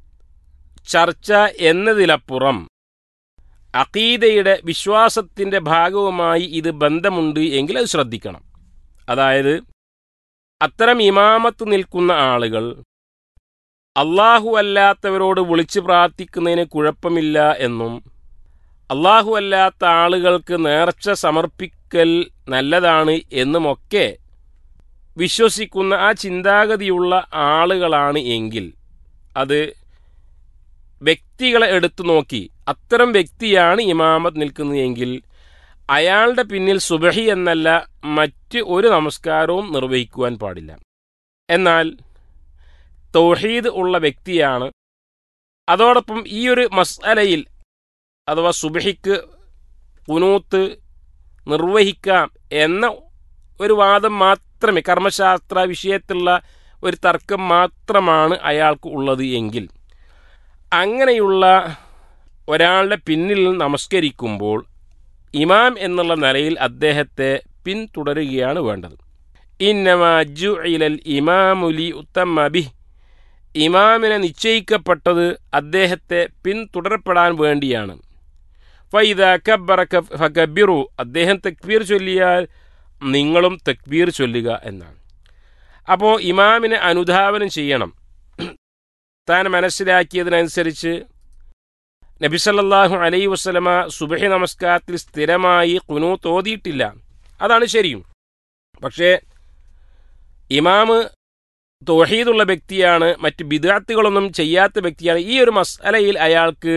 ചർച്ച എന്നതിലപ്പുറം അഖീദയുടെ വിശ്വാസത്തിൻ്റെ ഭാഗവുമായി ഇത് ബന്ധമുണ്ട് എങ്കിൽ അത് ശ്രദ്ധിക്കണം. അതായത് അത്തരം ഇമാമത്ത് നിൽക്കുന്ന ആളുകൾ അള്ളാഹു അല്ലാത്തവരോട് വിളിച്ചു പ്രാർത്ഥിക്കുന്നതിന് കുഴപ്പമില്ല എന്നും അള്ളാഹു അല്ലാത്ത ആളുകൾക്ക് നേർച്ച സമർപ്പിക്കൽ നല്ലതാണ് എന്നുമൊക്കെ വിശ്വസിക്കുന്ന ആ ചിന്താഗതിയുള്ള ആളുകളാണ് എങ്കിൽ അത് വ്യക്തികളെ എടുത്തു നോക്കി അത്തരം വ്യക്തിയാണ് ഇമാമത്ത് നിൽക്കുന്നതെങ്കിൽ അയാളുടെ പിന്നിൽ സുബഹി എന്നല്ല മറ്റ് ഒരു നമസ്കാരവും നിർവഹിക്കുവാൻ പാടില്ല. എന്നാൽ തൗഹീദ് ഉള്ള വ്യക്തിയാണ്, അതോടൊപ്പം ഈ ഒരു മസ്അലയിൽ അഥവാ സുബഹിക്ക് ഖുനൂത്ത് നിർവഹിക്കാം എന്ന ഒരു വാദം മാത്രമേ, കർമ്മശാസ്ത്ര വിഷയത്തിലുള്ള ഒരു തർക്കം മാത്രമാണ് അയാൾക്ക് ഉള്ളത് എങ്കിൽ അങ്ങനെയുള്ള ഒരാളുടെ പിന്നിൽ നമസ്കരിക്കുമ്പോൾ ഇമാം എന്നുള്ള നിലയിൽ അദ്ദേഹത്തെ പിന്തുടരുകയാണ് വേണ്ടത്. ഇന്നമാ ജുഇലൽ ഇമാമു ലിയുത്തമ്മ ബിഹി, ഇമാമിനെ നിശ്ചയിക്കപ്പെട്ടത് അദ്ദേഹത്തെ പിന്തുടരപ്പെടാൻ വേണ്ടിയാണ്. ഫൈദാ കബ്ബറ ഫകബ്ബിറു, അദ്ദേഹം തക്ബീർ ചൊല്ലിയാൽ നിങ്ങളും തക്ബീർ ചൊല്ലുക എന്നാണ്. അപ്പോൾ ഇമാമിനെ അനുധാവനം ചെയ്യണം. താൻ മനസ്സിലാക്കിയതിനനുസരിച്ച് നബി സല്ലല്ലാഹു അലൈഹി വസല്ലമ സുബഹി നമസ്കാരത്തിൽ സ്ഥിരമായി ഖുനൂത്ത് ഓതിയിട്ടില്ല, അതാണ് ശരിയും. പക്ഷേ ഇമാമ് തൗഹീദുള്ള വ്യക്തിയാണ്, മറ്റ് ബിദ്അത്തുകളൊന്നും ചെയ്യാത്ത വ്യക്തിയാണ്. ഈ ഒരു മസ്അലയിൽ അയാൾക്ക്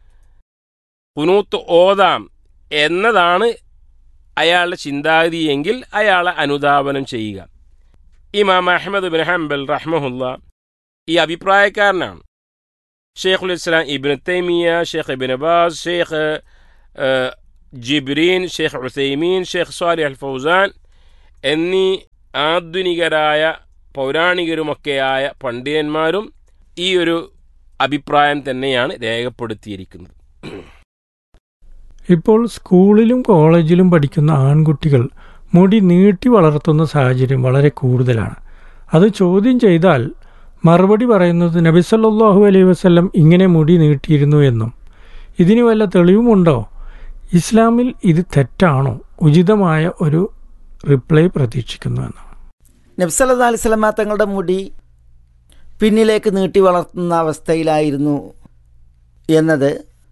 ഖുനൂത്ത് ഓതാം എന്നതാണ് അയാളുടെ ചിന്താഗതിയെങ്കിൽ അയാളെ അനുധാവനം ചെയ്യുക. ഇമാം അഹ്മദ് ബിൻ ഹംബൽ റഹ്മഹുല്ല ഈ അഭിപ്രായക്കാരനാണ്. ഷെയ്ഖുൽ ഇസ്ലാം ഇബ്നു തൈമിയ, ഷെയ്ഖ് ഇബ്നു ബാസ്, ഷെയ്ഖ് ജിബ്രീൻ, ഷെയ്ഖ് ഉസൈമീൻ, ഷെയ്ഖ് സ്വാലിഹ് അൽ ഫൗസാൻ എന്നീ ആധുനികരായ പൗരാണികരുമൊക്കെയായ പണ്ഡിതന്മാരും ഈ ഒരു അഭിപ്രായം തന്നെയാണ് രേഖപ്പെടുത്തിയിരിക്കുന്നത്. ഇപ്പോൾ സ്കൂളിലും കോളേജിലും പഠിക്കുന്ന ആൺകുട്ടികൾ മുടി നീട്ടി വളർത്തുന്ന സാഹചര്യം വളരെ കൂടുതലാണ്. അത് ചോദ്യം ചെയ്താൽ മറുപടി പറയുന്നത് നബി സല്ലല്ലാഹു അലൈഹി വസല്ലം ഇങ്ങനെ മുടി നീട്ടിയിരുന്നു എന്നും. ഇതിന് വല്ല തെളിവുമുണ്ടോ? ഇസ്ലാമിൽ ഇത് തെറ്റാണോ? ഉചിതമായ ഒരു റിപ്ലൈ പ്രതീക്ഷിക്കുന്നു എന്നാണ്. നബി സല്ലല്ലാഹു അലൈഹി വസല്ലം തങ്ങളുടെ മുടി പിന്നിലേക്ക് നീട്ടി വളർത്തുന്ന അവസ്ഥയിലായിരുന്നു എന്നത്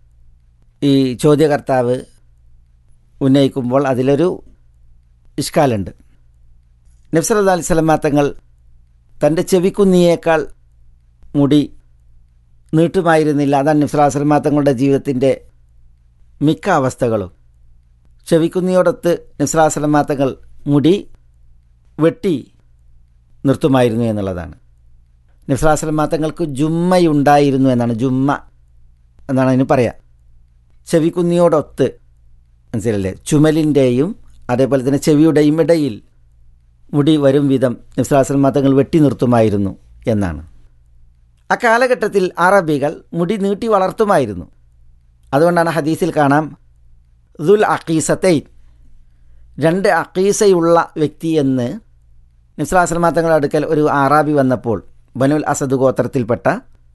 ഈ ചോദ്യകർത്താവ് ഉന്നയിക്കുമ്പോൾ അതിലൊരു ഇഷ്കാലുണ്ട്. നബി സല്ലല്ലാഹു അലൈഹി വസല്ലം തങ്ങൾ തൻ്റെ ചെവിക്കുന്നിയേക്കാൾ മുടി നീട്ടുമായിരുന്നില്ല. അതാണ് നബി സല്ലല്ലാഹു അലൈഹി വസല്ലം തങ്ങളുടെ ജീവിതത്തിൻ്റെ മിക്ക അവസ്ഥകളും. ചെവിക്കുന്നിയോടൊത്ത് നബി സല്ലല്ലാഹു അലൈഹി വസല്ലം തങ്ങൾ മുടി വെട്ടി നിർത്തുമായിരുന്നു എന്നുള്ളതാണ്. നബി സല്ലല്ലാഹു അലൈഹി വസല്ലം തങ്ങൾക്ക് ജുമ്മയുണ്ടായിരുന്നു എന്നാണ്, ജുമ്മ എന്നാണ് അതിന് പറയാം. ചെവിക്കുന്നിയോടൊത്ത്, മനസ്സിലല്ലേ, ചുമലിൻ്റെയും അതേപോലെ തന്നെ ചെവിയുടെയും ഇടയിൽ മുടി വരും വിധം നബി സല്ലല്ലാഹു അലൈഹി വസല്ലം തങ്ങൾ വെട്ടി നിർത്തുമായിരുന്നു എന്നാണ്. ആ കാലഘട്ടത്തിൽ അറബികൾ മുടി നീട്ടി വളർത്തുമായിരുന്നു. അതുകൊണ്ടാണ് ഹദീസിൽ കാണാം, ദുൽ അഖീസത്തൈൻ, രണ്ട് അഖീസയുള്ള വ്യക്തി എന്ന് നബി സല്ലല്ലാഹു അലൈഹി വസല്ലം തങ്ങളുടെ അടുക്കൽ ഒരു ആറാബി വന്നപ്പോൾ ബനുൽ അസദ് ഗോത്രത്തിൽപ്പെട്ട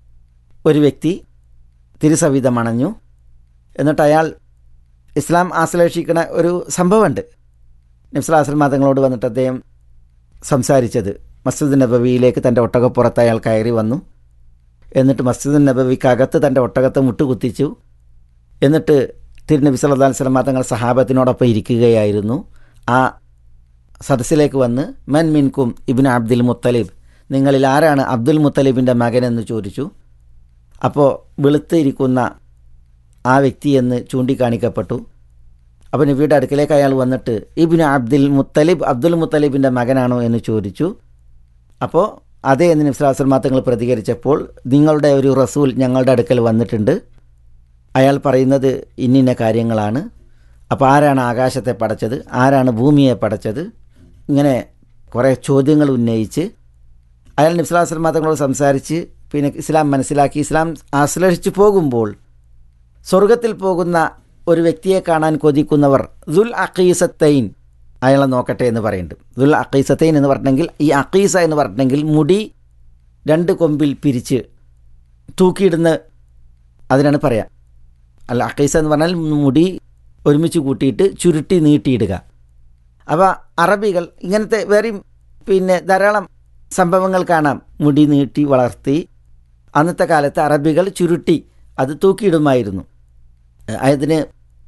ഒരു വ്യക്തി തിരുസവിധമണഞ്ഞു. എന്നിട്ട് അയാൾ ഇസ്ലാം ആശ്ലേഷിക്കുന്ന ഒരു സംഭവമുണ്ട്. നബി സല്ലല്ലാഹു അലൈഹി വസല്ലം തങ്ങളോട് വന്നിട്ട് അദ്ദേഹം സംസാരിച്ചത് മസ്ജിദ് നബവിയിലേക്ക് തൻ്റെ ഒട്ടകപ്പുറത്ത് അയാൾ കയറി വന്നു. എന്നിട്ട് മസ്ജിദ് നബവിക്കകത്ത് തൻ്റെ ഒട്ടകത്തെ മുട്ടുകുത്തിച്ചു. എന്നിട്ട് തിരുനബി സല്ലല്ലാഹു അലൈഹി വസല്ലം തങ്ങൾ സഹാബത്തിനോടൊപ്പം ഇരിക്കുകയായിരുന്നു. ആ സദസ്സിലേക്ക് വന്ന് മൻ മിൻകും ഇബ്നു അബ്ദുൽ മുത്തലിബ്, നിങ്ങളിൽ ആരാണ് അബ്ദുൽ മുത്തലിബിൻ്റെ മകനെന്ന് ചോദിച്ചു. അപ്പോൾ വെളുത്തിരിക്കുന്ന ആ വ്യക്തി എന്ന് ചൂണ്ടിക്കാണിക്കപ്പെട്ടു. അപ്പോൾ നബിയുടെ അടുക്കലേക്ക് അയാൾ വന്നിട്ട് ഇബ്നു അബ്ദുൽ മുത്തലിബ്, അബ്ദുൽ മുത്തലിബിൻ്റെ മകനാണോ എന്ന് ചോദിച്ചു. അപ്പോൾ അതേ എന്ന് നബി സല്ലല്ലാഹു അലൈഹി വസല്ലം തങ്ങൾ പ്രതികരിച്ചപ്പോൾ നിങ്ങളുടെ ഒരു റസൂൽ ഞങ്ങളുടെ അടുക്കൽ വന്നിട്ടുണ്ട്, അയാൾ പറയുന്നത് ഇന്നിന്ന കാര്യങ്ങളാണ്. അപ്പോൾ ആരാണ് ആകാശത്തെ പടച്ചത്, ആരാണ് ഭൂമിയെ പടച്ചത്, ഇങ്ങനെ കുറേ ചോദ്യങ്ങൾ ഉന്നയിച്ച് അയാൾ നബി സല്ലല്ലാഹു അലൈഹി വസല്ലം തങ്ങളോട് സംസാരിച്ച് പിന്നെ ഇസ്ലാം മനസ്സിലാക്കി ഇസ്ലാം ആശ്ലേഷിച്ച് പോകുമ്പോൾ സ്വർഗത്തിൽ പോകുന്ന ഒരു വ്യക്തിയെ കാണാൻ കൊതിക്കുന്നവർ ദുൽ അഖീസത്തൈൻ അയാളെ നോക്കട്ടെ എന്ന് പറയുന്നുണ്ട്. ദുൽ അഖീസത്തൈൻ എന്ന് പറഞ്ഞെങ്കിൽ, ഈ അഖീസ എന്ന് പറഞ്ഞെങ്കിൽ മുടി രണ്ട് കൊമ്പിൽ പിരിച്ച് തൂക്കിയിടുന്ന അതിനാണ് പറയാം. അല്ല, അഖീസ എന്ന് പറഞ്ഞാൽ മുടി ഒരുമിച്ച് കൂട്ടിയിട്ട് ചുരുട്ടി നീട്ടിയിടുക. അപ്പോൾ അറബികൾ ഇങ്ങനത്തെ വേറെയും പിന്നെ ധാരാളം സംഭവങ്ങൾ കാണാം. മുടി നീട്ടി വളർത്തി അന്നത്തെ കാലത്ത് അറബികൾ ചുരുട്ടി അത് തൂക്കിയിടുമായിരുന്നു. അതിന്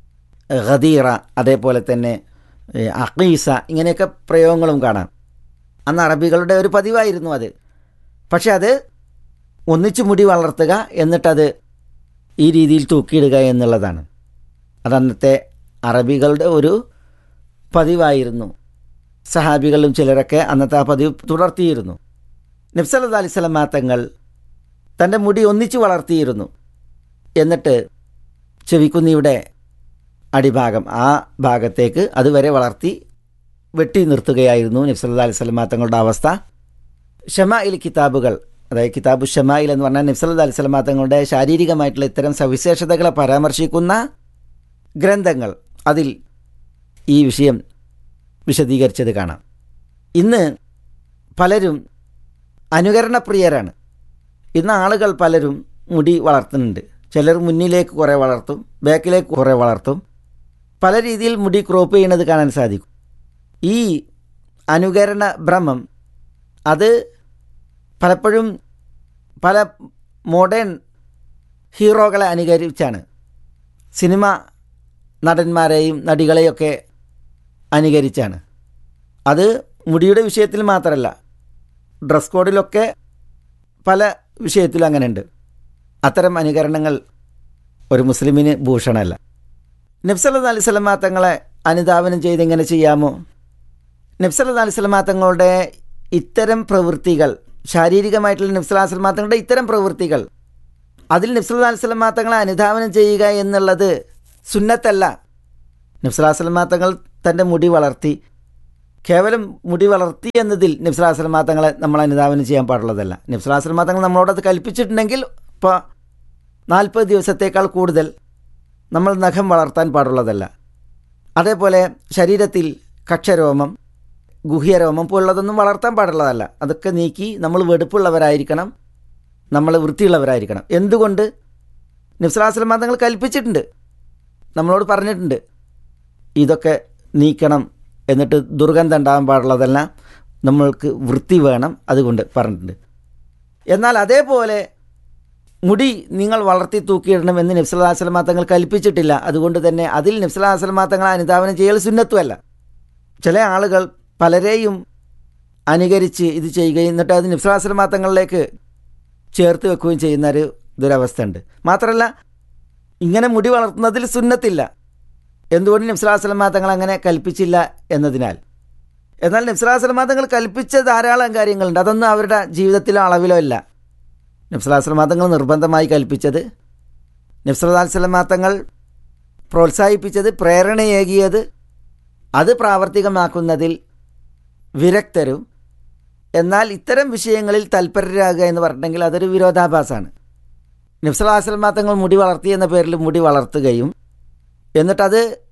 ഖദീറ, അതേപോലെ തന്നെ അഖീസ, ഇങ്ങനെയൊക്കെ പ്രയോഗങ്ങളും കാണാം. അന്ന് അറബികളുടെ ഒരു പതിവായിരുന്നു അത്. പക്ഷെ അത് ഒന്നിച്ച് മുടി വളർത്തുക എന്നിട്ടത് ഈ രീതിയിൽ തൂക്കിയിടുക എന്നുള്ളതാണ്. അതന്നത്തെ അറബികളുടെ ഒരു പതിവായിരുന്നു. സഹാബികളും ചിലരൊക്കെ അന്നത്തെ ആ പതിവ് തുടർത്തിയിരുന്നു. നബി സല്ലല്ലാഹു അലൈഹി വസല്ലം തങ്ങൾ തൻ്റെ മുടി ഒന്നിച്ച് വളർത്തിയിരുന്നു. എന്നിട്ട് ചെവിക്കുന്നിയുടെ അടിഭാഗം ആ ഭാഗത്തേക്ക് അതുവരെ വളർത്തി വെട്ടി നിർത്തുകയായിരുന്നു നബി സല്ലല്ലാഹു അലൈഹി വസല്ലം തങ്ങളുടെ അവസ്ഥ. ഷമായിൽ കിതാബുകൾ, അതായത് കിതാബു ഷമായിൽ എന്ന് പറഞ്ഞാൽ നബി സല്ലല്ലാഹു അലൈഹി വസല്ലം തങ്ങളുടെ ശാരീരികമായിട്ടുള്ള ഇത്തരം സവിശേഷതകളെ പരാമർശിക്കുന്ന ഗ്രന്ഥങ്ങൾ, അതിൽ ഈ വിഷയം വിശദീകരിച്ചത് കാണാം. ഇന്ന് പലരും അനുകരണപ്രിയരാണ്. ഇന്ന് ആളുകൾ പലരും മുടി വളർത്തുന്നുണ്ട്. ചിലർ മുന്നിലേക്ക് കുറേ വളർത്തും, ബാക്കിലേക്ക് കുറേ വളർത്തും. പല രീതിയിൽ മുടി ക്രോപ്പ് ചെയ്യുന്നത് കാണാൻ സാധിക്കും. ഈ അനുകരണ ഭ്രമം അത് പലപ്പോഴും പല മോഡേൺ ഹീറോകളെ അനുകരിച്ചാണ്. സിനിമ നടന്മാരെയും നടികളെയൊക്കെ അനുകരിച്ചാണ്. അത് മുടിയുടെ വിഷയത്തിൽ മാത്രമല്ല, ഡ്രസ് കോഡിലൊക്കെ പല വിഷയത്തിലും അങ്ങനെയുണ്ട്. അത്തരം അനുകരണങ്ങൾ ഒരു മുസ്ലിമിന് ഭൂഷണമല്ല. നബി സല്ലല്ലാഹു അലൈഹി വസല്ലം തങ്ങളെ അനുധാവനം ചെയ്ത് എങ്ങനെ ചെയ്യാമോ? നബി സല്ലല്ലാഹു അലൈഹി വസല്ലം തങ്ങളുടെ ഇത്തരം പ്രവൃത്തികൾ, ശാരീരികമായിട്ടുള്ള നബി സല്ലല്ലാഹു അലൈഹി വസല്ലം തങ്ങളുടെ ഇത്തരം പ്രവൃത്തികൾ, അതിൽ നബി സല്ലല്ലാഹു അലൈഹി വസല്ലം തങ്ങളെ അനുധാവനം ചെയ്യുക എന്നുള്ളത് സുന്നത്തല്ല. നബി സല്ലല്ലാഹു അലൈഹി വസല്ലം തങ്ങൾ തൻ്റെ മുടി വളർത്തി, കേവലം മുടി വളർത്തി എന്നതിൽ നബി സല്ലല്ലാഹു അലൈഹി വസല്ലം തങ്ങളെ നമ്മൾ അനുധാവനം ചെയ്യാൻ പാടുള്ളതല്ല. നബി സല്ലല്ലാഹു അലൈഹി വസല്ലം തങ്ങൾ നമ്മളോടത് കൽപ്പിച്ചിട്ടുണ്ടെങ്കിൽ ഇപ്പോൾ നാൽപ്പത് ദിവസത്തേക്കാൾ കൂടുതൽ നമ്മൾ നഖം വളർത്താൻ പാടുള്ളതല്ല. അതേപോലെ ശരീരത്തിൽ കക്ഷരോമം, ഗുഹ്യരോമം പോലുള്ളതൊന്നും വളർത്താൻ പാടുള്ളതല്ല. അതൊക്കെ നീക്കി നമ്മൾ വെടുപ്പുള്ളവരായിരിക്കണം, നമ്മൾ വൃത്തിയുള്ളവരായിരിക്കണം. എന്തുകൊണ്ട്? നബി സല്ലല്ലാഹു അലൈഹി വസല്ലം തങ്ങൾ കൽപ്പിച്ചിട്ടുണ്ട്, നമ്മളോട് പറഞ്ഞിട്ടുണ്ട്, ഇതൊക്കെ നീക്കണം, എന്നിട്ട് ദുർഗന്ധം ഉണ്ടാകാൻ പാടുള്ളതല്ല, നമ്മൾക്ക് വൃത്തി വേണം, അതുകൊണ്ട് പറഞ്ഞിട്ടുണ്ട്. എന്നാൽ അതേപോലെ മുടി നിങ്ങൾ വളർത്തി തൂക്കിയിടണമെന്ന് നബി സല്ലല്ലാഹു അലൈഹി വസല്ലം തങ്ങൾ കൽപ്പിച്ചിട്ടില്ല. അതുകൊണ്ട് തന്നെ അതിൽ നബി സല്ലല്ലാഹു അലൈഹി വസല്ലം തങ്ങളെ അനുധാവനം ചെയ്യൽ സുന്നത്തുമല്ല. ചില ആളുകൾ പലരെയും അനുകരിച്ച് ഇത് ചെയ്യുകയും എന്നിട്ട് അത് നബി സല്ലല്ലാഹു അലൈഹി വസല്ലം തങ്ങളിലേക്ക് ചേർത്ത് വെക്കുകയും ചെയ്യുന്ന ഒരു ദുരവസ്ഥ ഉണ്ട്. മാത്രമല്ല, ഇങ്ങനെ മുടി വളർത്തുന്നതിൽ സുന്നത്തില്ല. എന്തുകൊണ്ട്? നബി സല്ലല്ലാഹു അലൈഹി വസല്ലം തങ്ങൾ അങ്ങനെ കൽപ്പിച്ചില്ല എന്നതിനാൽ. എന്നാൽ നബി സല്ലല്ലാഹു അലൈഹി വസല്ലം തങ്ങൾ കൽപ്പിച്ച ധാരാളം കാര്യങ്ങളുണ്ട്. അതൊന്നും അവരുടെ ജീവിതത്തിലോ അളവിലോ ഇല്ല. നബി സല്ലല്ലാഹു അലൈഹി വസല്ലം തങ്ങൾ നിർബന്ധമായി കൽപ്പിച്ചത്, നബി സല്ലല്ലാഹു അലൈഹി വസല്ലം തങ്ങൾ പ്രോത്സാഹിപ്പിച്ചത്, പ്രേരണയേകിയത്, അത് പ്രാവർത്തികമാക്കുന്നതിൽ വിരക്തരും. എന്നാൽ ഇത്തരം വിഷയങ്ങളിൽ തൽപരരാകുക എന്ന് പറഞ്ഞിട്ടുണ്ടെങ്കിൽ അതൊരു വിരോധാഭാസമാണ്. നബി സല്ലല്ലാഹു അലൈഹി വസല്ലം തങ്ങൾ മുടി വളർത്തി എന്ന പേരിൽ മുടി വളർത്തുകയും എന്നിട്ടത്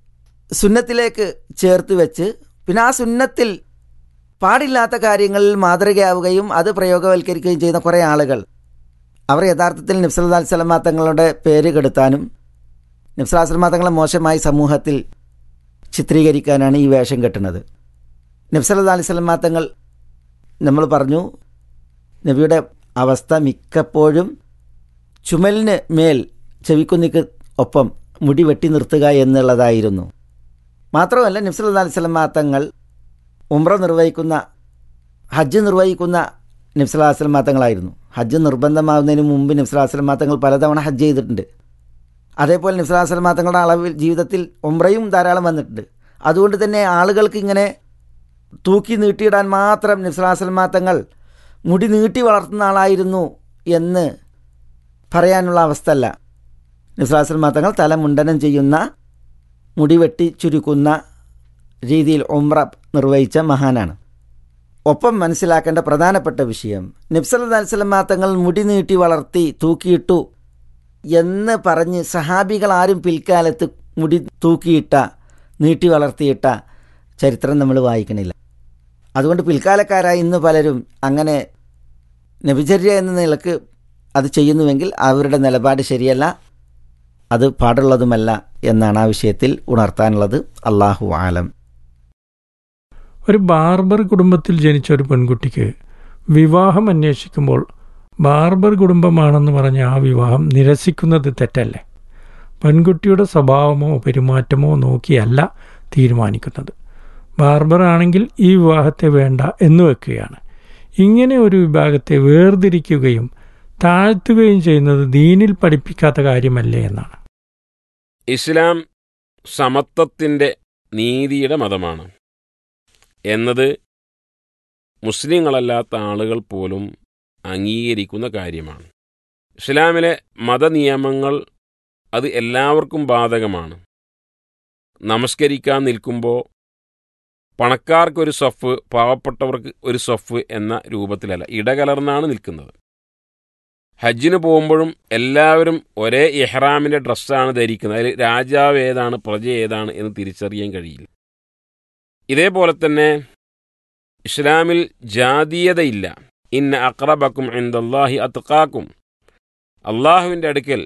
സുന്നത്തിലേക്ക് ചേർത്ത് വെച്ച് പിന്നെ ആ സുന്നത്തിൽ പാടില്ലാത്ത കാര്യങ്ങളിൽ മാതൃകയാവുകയും അത് പ്രയോഗവൽക്കരിക്കുകയും ചെയ്യുന്ന കുറേ ആളുകൾ അവർ യഥാർത്ഥത്തിൽ നബി സല്ലല്ലാഹു അലൈഹി വസല്ലം തങ്ങളുടെ പേര് കെടുത്താനും നബി സല്ലല്ലാഹു അലൈഹി വസല്ലം തങ്ങളെ മോശമായി സമൂഹത്തിൽ ചിത്രീകരിക്കാനാണ് ഈ വേഷം കെട്ടുന്നത്. നബി സല്ലല്ലാഹു അലൈഹി വസല്ലം തങ്ങൾ നമ്മൾ പറഞ്ഞു, നബിയുടെ അവസ്ഥ മിക്കപ്പോഴും ചുമലിന് മേൽ ചെവിക്കുന്നിക്ക് ഒപ്പം മുടി വെട്ടി നിർത്തുക എന്നുള്ളതായിരുന്നു. മാത്രമല്ല നബി സല്ലല്ലാഹു അലൈഹി വസല്ലം തങ്ങൾ ഉംറ നിർവഹിക്കുന്ന ഹജ്ജ് നിർവഹിക്കുന്ന നബി സല്ലല്ലാഹു അലൈഹി വസല്ലം തങ്ങളായിരുന്നു. ഹജ്ജ് നിർബന്ധമാകുന്നതിന് മുമ്പ് നബി സല്ലല്ലാഹു അലൈഹി വസല്ലം തങ്ങൾ പലതവണ ഹജ്ജ് ചെയ്തിട്ടുണ്ട്. അതേപോലെ നബി സല്ലല്ലാഹു അലൈഹി വസല്ലം തങ്ങളുടെ അളവിൽ ജീവിതത്തിൽ ഉംറയും ധാരാളം വന്നിട്ടുണ്ട്. അതുകൊണ്ട് തന്നെ ആളുകൾക്ക് ഇങ്ങനെ തൂക്കി നീട്ടിയിടാൻ മാത്രം നബി സല്ലല്ലാഹു അലൈഹി വസല്ലം തങ്ങൾ മുടി നീട്ടി വളർത്തുന്ന ആളായിരുന്നു എന്ന് പറയാനുള്ള അവസ്ഥ അല്ല. നബി സല്ലല്ലാഹു അലൈഹി വസല്ലം തങ്ങൾ തല മുണ്ടനം ചെയ്യുന്ന, മുടി വെട്ടി ചുരുക്കുന്ന രീതിയിൽ ഉംറ നിർവഹിച്ച മഹാനാണ്. ഒപ്പം മനസ്സിലാക്കേണ്ട പ്രധാനപ്പെട്ട വിഷയം, നബി സല്ലല്ലാഹു അലൈഹി വസല്ലം തങ്ങൾ മുടി നീട്ടി വളർത്തി തൂക്കിയിട്ടു എന്ന് പറഞ്ഞ് സഹാബികൾ ആരും പിൽക്കാലത്ത് മുടി തൂക്കിയിട്ട നീട്ടി വളർത്തിയിട്ട ചരിത്രം നമ്മൾ വായിക്കണില്ല. അതുകൊണ്ട് പിൽക്കാലക്കാരായി ഇന്ന് പലരും അങ്ങനെ നബിചര്യ എന്ന നിലക്ക് അത് ചെയ്യുന്നുവെങ്കിൽ അവരുടെ നിലപാട് ശരിയല്ല, അത് പാടുള്ളതുമല്ല എന്നാണ് ആ വിഷയത്തിൽ ഉണർത്താനുള്ളത്. അല്ലാഹു ആലം. ഒരു ബാർബർ കുടുംബത്തിൽ ജനിച്ച ഒരു പെൺകുട്ടിക്ക് വിവാഹം അന്വേഷിക്കുമ്പോൾ ബാർബർ കുടുംബമാണെന്ന് പറഞ്ഞ് ആ വിവാഹം നിരസിക്കുന്നത് തെറ്റല്ലേ? പെൺകുട്ടിയുടെ സ്വഭാവമോ പെരുമാറ്റമോ നോക്കിയല്ല തീരുമാനിക്കുന്നത്. ബാർബർ ആണെങ്കിൽ ഈ വിവാഹത്തെ വേണ്ട എന്ന് വെക്കുകയാണ്. ഇങ്ങനെ ഒരു വിഭാഗത്തെ വേർതിരിക്കുകയും താഴ്ത്തുകയും ചെയ്യുന്നത് ദീനിൽ പഠിപ്പിക്കാത്ത കാര്യമല്ലേ എന്നാണ്. ഇസ്ലാം സമത്വത്തിൻ്റെ നീതിയുടെ മതമാണ് എന്നത് മുസ്ലിങ്ങളല്ലാത്ത ആളുകൾ പോലും അംഗീകരിക്കുന്ന കാര്യമാണ്. ഇസ്ലാമിലെ മതനിയമങ്ങൾ അത് എല്ലാവർക്കും ബാധകമാണ്. നമസ്കരിക്കാൻ നിൽക്കുമ്പോൾ പണക്കാർക്കൊരു സഫ്, പാവപ്പെട്ടവർക്ക് ഒരു സഫ് എന്ന രൂപത്തിലല്ല, ഇടകലർന്നാണ് നിൽക്കുന്നത്. ഹജ്ജിന് പോകുമ്പോഴും എല്ലാവരും ഒരേ ഇഹ്റാമിൻ്റെ ഡ്രസ്സാണ് ധരിക്കുന്നത്. അതിൽ രാജാവ് ഏതാണ് പ്രജ ഏതാണ് എന്ന് തിരിച്ചറിയാൻ കഴിയില്ല. ഇതേപോലെ തന്നെ ഇസ്ലാമിൽ ജാതീയതയില്ല. ഇന്ന അഖ്റബക്കും ഇൻദല്ലാഹി അത്ഖാക്കും. അള്ളാഹുവിൻ്റെ അടുക്കൽ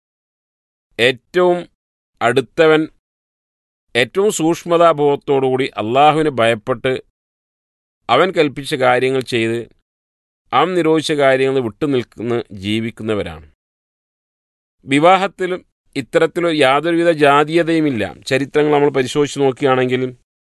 ഏറ്റവും അടുത്തവൻ ഏറ്റവും സൂക്ഷ്മതാബോധത്തോടുകൂടി അള്ളാഹുവിനെ ഭയപ്പെട്ട് അവൻ കൽപ്പിച്ച കാര്യങ്ങൾ ചെയ്ത് അവൻ നിരോധിച്ച കാര്യങ്ങൾ വിട്ടു നിൽക്കുന്ന ജീവിക്കുന്നവരാണ്. വിവാഹത്തിലും ഇത്തരത്തിലും യാതൊരുവിധ ജാതീയതയുമില്ല. ചരിത്രങ്ങൾ നമ്മൾ പരിശോധിച്ച് നോക്കുകയാണെങ്കിൽ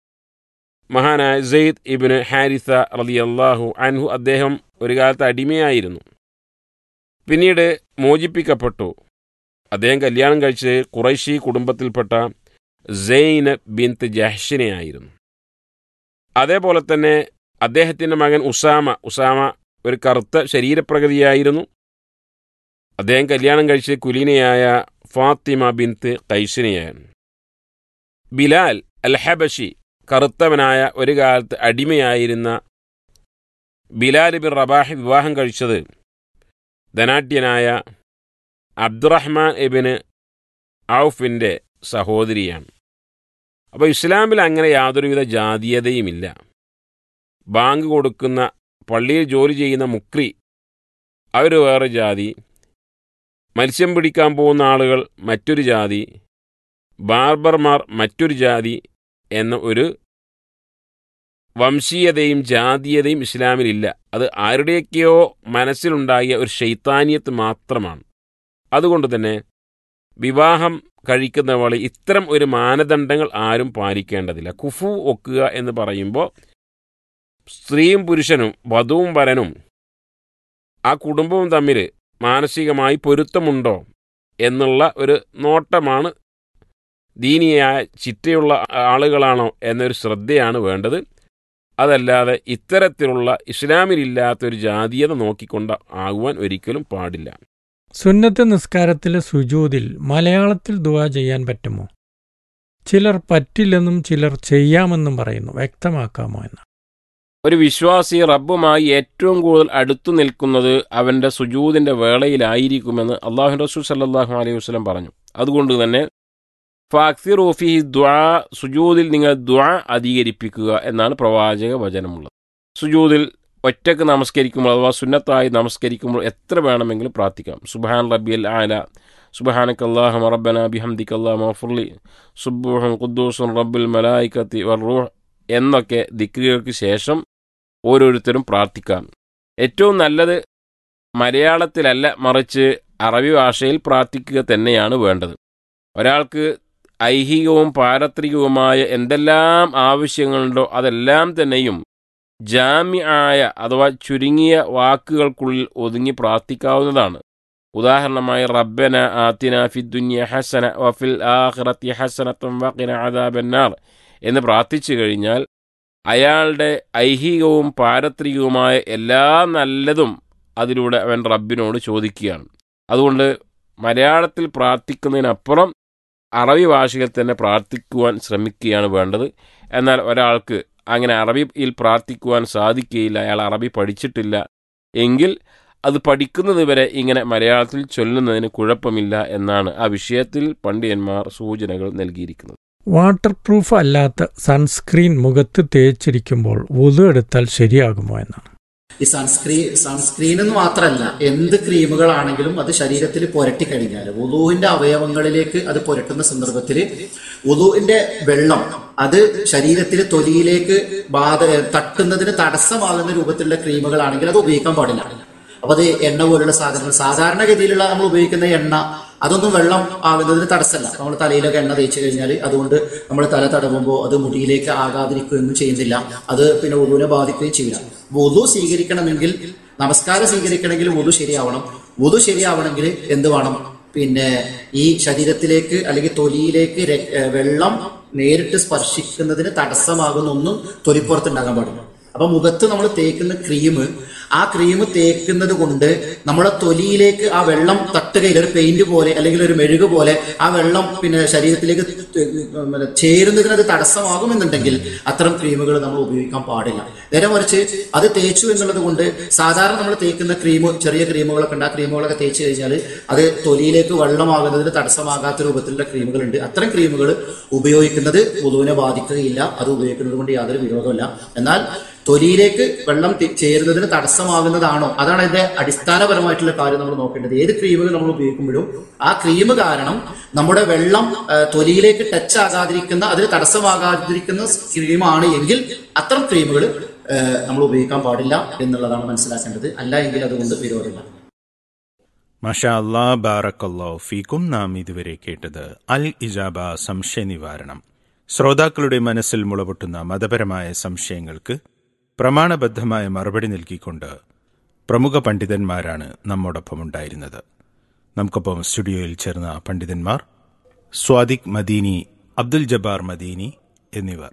മഹാനായ സെയ്ദ് ഇബ്നു ഹാരിസ റളിയല്ലാഹു അൻഹു, അദ്ദേഹം ഒരു കാലത്ത് അടിമയായിരുന്നു. പിന്നീട് മോചിപ്പിക്കപ്പെട്ടു. അദ്ദേഹം കല്യാണം കഴിച്ചത് ഖുറൈശി കുടുംബത്തിൽപ്പെട്ട സൈനബ് ബിൻത്ത് ജഹ്ഷിനെയായിരുന്നു. അതേപോലെ തന്നെ അദ്ദേഹത്തിൻ്റെ മകൻ ഉസാമ ഉസാമ ഒരു കറുത്ത ശരീരപ്രകൃതിയായിരുന്നു. അദ്ദേഹം കല്യാണം കഴിച്ചത് കുലീനയായ ഫാത്തിമ ബിൻത്ത് ഖൈസിനെയാണ്. ബിലാൽ അൽ ഹബഷി, കറുത്തവനായ ഒരു കാലത്ത് അടിമയായിരുന്ന ബിലാൽ ബിൻ റബാഹ് വിവാഹം കഴിച്ചത് ധനാഢ്യനായ അബ്ദുറഹ്മാൻ ഇബ്നു ഔഫിൻ്റെ സഹോദരിയാണ്. അപ്പോൾ ഇസ്ലാമിൽ അങ്ങനെ യാതൊരുവിധ ജാതീയതയുമില്ല. ബാങ്ക് കൊടുക്കുന്ന, പള്ളിയിൽ ജോലി ചെയ്യുന്ന മുക്രി അവർ വേറെ ജാതി, മത്സ്യം പിടിക്കാൻ പോകുന്ന ആളുകൾ മറ്റൊരു ജാതി, ബാർബർമാർ മറ്റൊരു ജാതി എന്ന ഒരു വംശീയതയും ജാതീയതയും ഇസ്ലാമിലില്ല. അത് ആരുടെയൊക്കെയോ മനസ്സിലുണ്ടാകിയ ഒരു ശൈത്താനിയത്ത് മാത്രമാണ്. അതുകൊണ്ട് തന്നെ വിവാഹം കഴിക്കുന്നവളെ ഇത്തരം ഒരു മാനദണ്ഡങ്ങൾ ആരും പാലിക്കേണ്ടതില്ല. കുഫു ഒക്കുക എന്ന് പറയുമ്പോൾ സ്ത്രീയും പുരുഷനും വധുവും വരനും ആ കുടുംബവും തമ്മിൽ മാനസികമായി പൊരുത്തമുണ്ടോ എന്നുള്ള ഒരു നോട്ടമാണ്. ദീനിയായ ചിട്ടയുള്ള ആളുകളാണോ എന്നൊരു ശ്രദ്ധയാണ് വേണ്ടത്. അതല്ലാതെ ഇത്തരത്തിലുള്ള ഇസ്ലാമിലില്ലാത്തൊരു ജാതീയത നോക്കിക്കൊണ്ട് ആകുവാൻ ഒരിക്കലും പാടില്ല. സുന്നത്ത് നിസ്കാരത്തിലെ സുജൂദിൽ മലയാളത്തിൽ ദുആ ചെയ്യാൻ പറ്റുമോ? ചിലർ പറ്റില്ലെന്നും ചിലർ ചെയ്യാമെന്നും പറയുന്നു. വ്യക്തമാക്കാമോ എന്ന്? ഒരു വിശ്വാസി റബ്ബുമായി ഏറ്റവും കൂടുതൽ അടുത്തു നിൽക്കുന്നത് അവൻ്റെ സുജൂദിൻ്റെ വേളയിലായിരിക്കുമെന്ന് അള്ളാഹു റസൂൽ സല്ലല്ലാഹു അലൈഹി വസല്ലം പറഞ്ഞു. അതുകൊണ്ട് തന്നെ ഫാക്സിറു ഫീഹി ദുആ, സുജൂദിൽ നിങ്ങൾ ദുആ അധികരിപ്പിക്കുക എന്നാണ് പ്രവാചക വചനമുള്ളത്. സുജൂദിൽ ഒറ്റക്ക് നമസ്കരിക്കുമ്പോൾ അഥവാ സുന്നത്തായി നമസ്കരിക്കുമ്പോൾ എത്ര വേണമെങ്കിലും പ്രാർത്ഥിക്കാം. സുബ്ഹാൻ റബ്ബിയൽ ആല, സുബ്ഹാനക്കല്ലാഹുമ്മ റബ്ബനാ ബിഹംദിക്കല്ലാഹുമ്മ ഗഫിർലി, സുബ്ബൂഹുൻ ഖുദ്ദൂസുൻ റബ്ബുൽ മലായികത്തി വറൂഹ് എന്നൊക്കെ ദിക്റുകൾക്ക് ശേഷം ഓരോരുത്തരും പ്രാർത്ഥിക്കാം. ഏറ്റവും നല്ലത് മലയാളത്തിലല്ല, മറിച്ച് അറബി ഭാഷയിൽ പ്രാർത്ഥിക്കുക തന്നെയാണ് വേണ്ടത്. ഒരാൾക്ക് ഐഹികവും പാരത്രികവുമായ എന്തെല്ലാം ആവശ്യങ്ങളുണ്ടോ അതെല്ലാം തന്നെയും ജാമിആയ അഥവാ ചുരുങ്ങിയ വാക്കുകൾക്കുള്ളിൽ ഒതുങ്ങി പ്രാർത്ഥിക്കാവുന്നതാണ്. ഉദാഹരണമായി റബ്ബന ആതിന ഫിദ്ദുനിയ ഹസന വഫിൽ ആഖിറതി ഹസനത്തും വഖിന അദാബന്നാർ എന്ന് പ്രാർത്ഥിച്ചു കഴിഞ്ഞാൽ അയാളുടെ ഐഹികവും പാരത്രികവുമായ എല്ലാ നല്ലതും അതിലൂടെ അവൻ റബ്ബിനോട് ചോദിക്കുകയാണ്. അതുകൊണ്ട് മലയാളത്തിൽ പ്രാർത്ഥിക്കുന്നതിനപ്പുറം അറബി ഭാഷയിൽ തന്നെ പ്രാർത്ഥിക്കുവാൻ ശ്രമിക്കുകയാണ് വേണ്ടത്. എന്നാൽ ഒരാൾക്ക് അങ്ങനെ അറബിയിൽ പ്രാർത്ഥിക്കുവാൻ സാധിക്കുകയില്ല, അയാൾ അറബി പഠിച്ചിട്ടില്ല എങ്കിൽ അത് പഠിക്കുന്നത് വരെ ഇങ്ങനെ മലയാളത്തിൽ ചൊല്ലുന്നതിന് കുഴപ്പമില്ല എന്നാണ് ആ വിഷയത്തിൽ പണ്ഡിതന്മാർ സൂചനകൾ നൽകിയിരിക്കുന്നത്. വാട്ടർ പ്രൂഫ് അല്ലാത്ത സൺസ്ക്രീൻ മുഖത്ത് തേച്ചിരിക്കുമ്പോൾ വുളു എടുത്താൽ ശരിയാകുമോ എന്നാണ്. ഈ സൺസ്ക്രീൻ സൺസ്ക്രീൻ എന്ന് മാത്രമല്ല, എന്ത് ക്രീമുകളാണെങ്കിലും അത് ശരീരത്തിൽ പുരട്ടി കഴിഞ്ഞാൽ വുളുവിന്റെ അവയവങ്ങളിലേക്ക് അത് പുരട്ടുന്ന സന്ദർഭത്തിൽ വുളുവിന്റെ വെള്ളം അത് ശരീരത്തിൽ തൊലിയിലേക്ക് ബാധ തട്ടുന്നതിന് തടസ്സമാകുന്ന രൂപത്തിലുള്ള ക്രീമുകളാണെങ്കിൽ അത് ഉപയോഗിക്കാൻ പാടില്ല. അപ്പൊ അത് എണ്ണ പോലുള്ള സാധനങ്ങൾ, സാധാരണഗതിയിലുള്ള നമ്മൾ ഉപയോഗിക്കുന്ന എണ്ണ അതൊന്നും വെള്ളം ആകുന്നതിന് തടസ്സമല്ല. നമ്മൾ തലയിലൊക്കെ എണ്ണ തേച്ച് കഴിഞ്ഞാൽ അതുകൊണ്ട് നമ്മൾ തല തടവുമ്പോൾ അത് മുടിയിലേക്ക് ആകാതിരിക്കുകയൊന്നും ചെയ്യുന്നില്ല, അത് പിന്നെ വുളുവിനെ ബാധിക്കുകയും ചെയ്യില്ല. വുളു സ്വീകരിക്കണമെങ്കിൽ, നമസ്കാരം സ്വീകരിക്കണമെങ്കിൽ വുളു ശരിയാവണം. വുളു ശരിയാവണമെങ്കിൽ എന്ത് വേണം? പിന്നെ ഈ ശരീരത്തിലേക്ക് അല്ലെങ്കിൽ തൊലിയിലേക്ക് വെള്ളം നേരിട്ട് സ്പർശിക്കുന്നതിന് തടസ്സമാകുന്ന ഒന്നും തൊലിപ്പുറത്തുണ്ടാകാൻ പാടില്ല. അപ്പൊ മുഖത്ത് നമ്മൾ തേക്കുന്ന ക്രീം, ആ ക്രീം തേക്കുന്നത് കൊണ്ട് നമ്മുടെ തൊലിയിലേക്ക് ആ വെള്ളം തട്ടുകയില്ല. ഒരു പെയിന്റ് പോലെ അല്ലെങ്കിൽ ഒരു മെഴുക് പോലെ ആ വെള്ളം പിന്നെ ശരീരത്തിലേക്ക് ചേരുന്നതിന് അത് തടസ്സമാകുമെന്നുണ്ടെങ്കിൽ അത്തരം ക്രീമുകൾ നമ്മൾ ഉപയോഗിക്കാൻ പാടില്ല. നേരെ മറിച്ച് അത് തേച്ചു എന്നുള്ളത് കൊണ്ട് സാധാരണ നമ്മൾ തേക്കുന്ന ക്രീം, ചെറിയ ക്രീമുകളൊക്കെ ഉണ്ട്, ആ ക്രീമുകളൊക്കെ തേച്ച് കഴിഞ്ഞാൽ അത് തൊലിയിലേക്ക് വെള്ളമാകുന്നതിന് തടസ്സമാകാത്ത രൂപത്തിലുള്ള ക്രീമുകളുണ്ട്. അത്തരം ക്രീമുകൾ ഉപയോഗിക്കുന്നത് വുളുവിനെ ബാധിക്കുകയില്ല, അത് ഉപയോഗിക്കുന്നത് കൊണ്ട് യാതൊരു വിരോധമില്ല. എന്നാൽ തൊലിയിലേക്ക് വെള്ളം ചേരുന്നതിന് തടസ്സമാകുന്നതാണോ, അതാണ് അതിന്റെ അടിസ്ഥാനപരമായിട്ടുള്ള കാര്യം നമ്മൾ നോക്കേണ്ടത്. ഏത് ക്രീമുകൾ നമ്മൾ ഉപയോഗിക്കുമ്പോഴും ആ ക്രീം കാരണം നമ്മുടെ വെള്ളം തൊലിയിലേക്ക് ടച്ച് ആകാതിരിക്കുന്ന, അതിന് തടസ്സമാകാതിരിക്കുന്ന ക്രീമാണ് എങ്കിൽ അത്തരം ക്രീമുകൾ നമ്മൾ ഉപയോഗിക്കാൻ പാടില്ല എന്നുള്ളതാണ് മനസ്സിലാക്കേണ്ടത്. അല്ല എങ്കിൽ അതുകൊണ്ട് വിരോധമില്ല. മാഷാ അല്ലാ, ബാറക്കല്ലാഹു ഫീക്കും. നാം ഇതുവരെ കേട്ടത് അൽ ഇജാബ സംശയ നിവാരണം. ശ്രോതാക്കളുടെ മനസ്സിൽ മുളപൊട്ടുന്ന മതപരമായ സംശയങ്ങൾക്ക് പ്രമാണബദ്ധമായ മറുപടി നൽകിക്കൊണ്ട് പ്രമുഖ പണ്ഡിതന്മാരാണ് നമ്മോടൊപ്പം ഉണ്ടായിരുന്നത്. നമുക്കൊപ്പം സ്റ്റുഡിയോയിൽ ചേർന്ന പണ്ഡിതന്മാർ സ്വാദിഖ് മദീനി, അബ്ദുൽ ജബ്ബാർ മദീനി എന്നിവർ.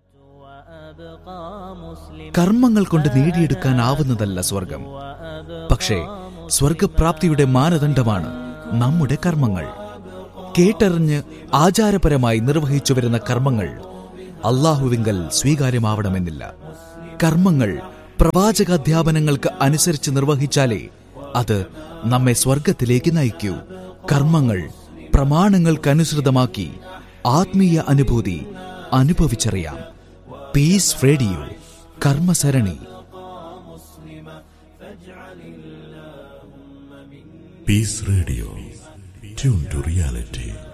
കർമ്മങ്ങൾ കൊണ്ട് നേടിയെടുക്കാനാവുന്നതല്ല സ്വർഗം, പക്ഷേ സ്വർഗപ്രാപ്തിയുടെ മാനദണ്ഡമാണ് നമ്മുടെ കർമ്മങ്ങൾ. കേട്ടറിഞ്ഞ് ആചാരപരമായി നിർവഹിച്ചു വരുന്ന കർമ്മങ്ങൾ അല്ലാഹുവിങ്കൽ സ്വീകാര്യമാവണമെന്നില്ല. കർമ്മങ്ങൾ പ്രവാചകാധ്യാപനങ്ങൾക്ക് അനുസരിച്ച് നിർവഹിച്ചാലേ അത് നമ്മെ സ്വർഗത്തിലേക്ക് നയിക്കൂ. കർമ്മങ്ങൾ പ്രമാണങ്ങൾക്കനുസൃതമാക്കി ആത്മീയ അനുഭൂതി അനുഭവിച്ചറിയാം. Piece radio കർമ്മസരണി. Piece radio, tune to reality.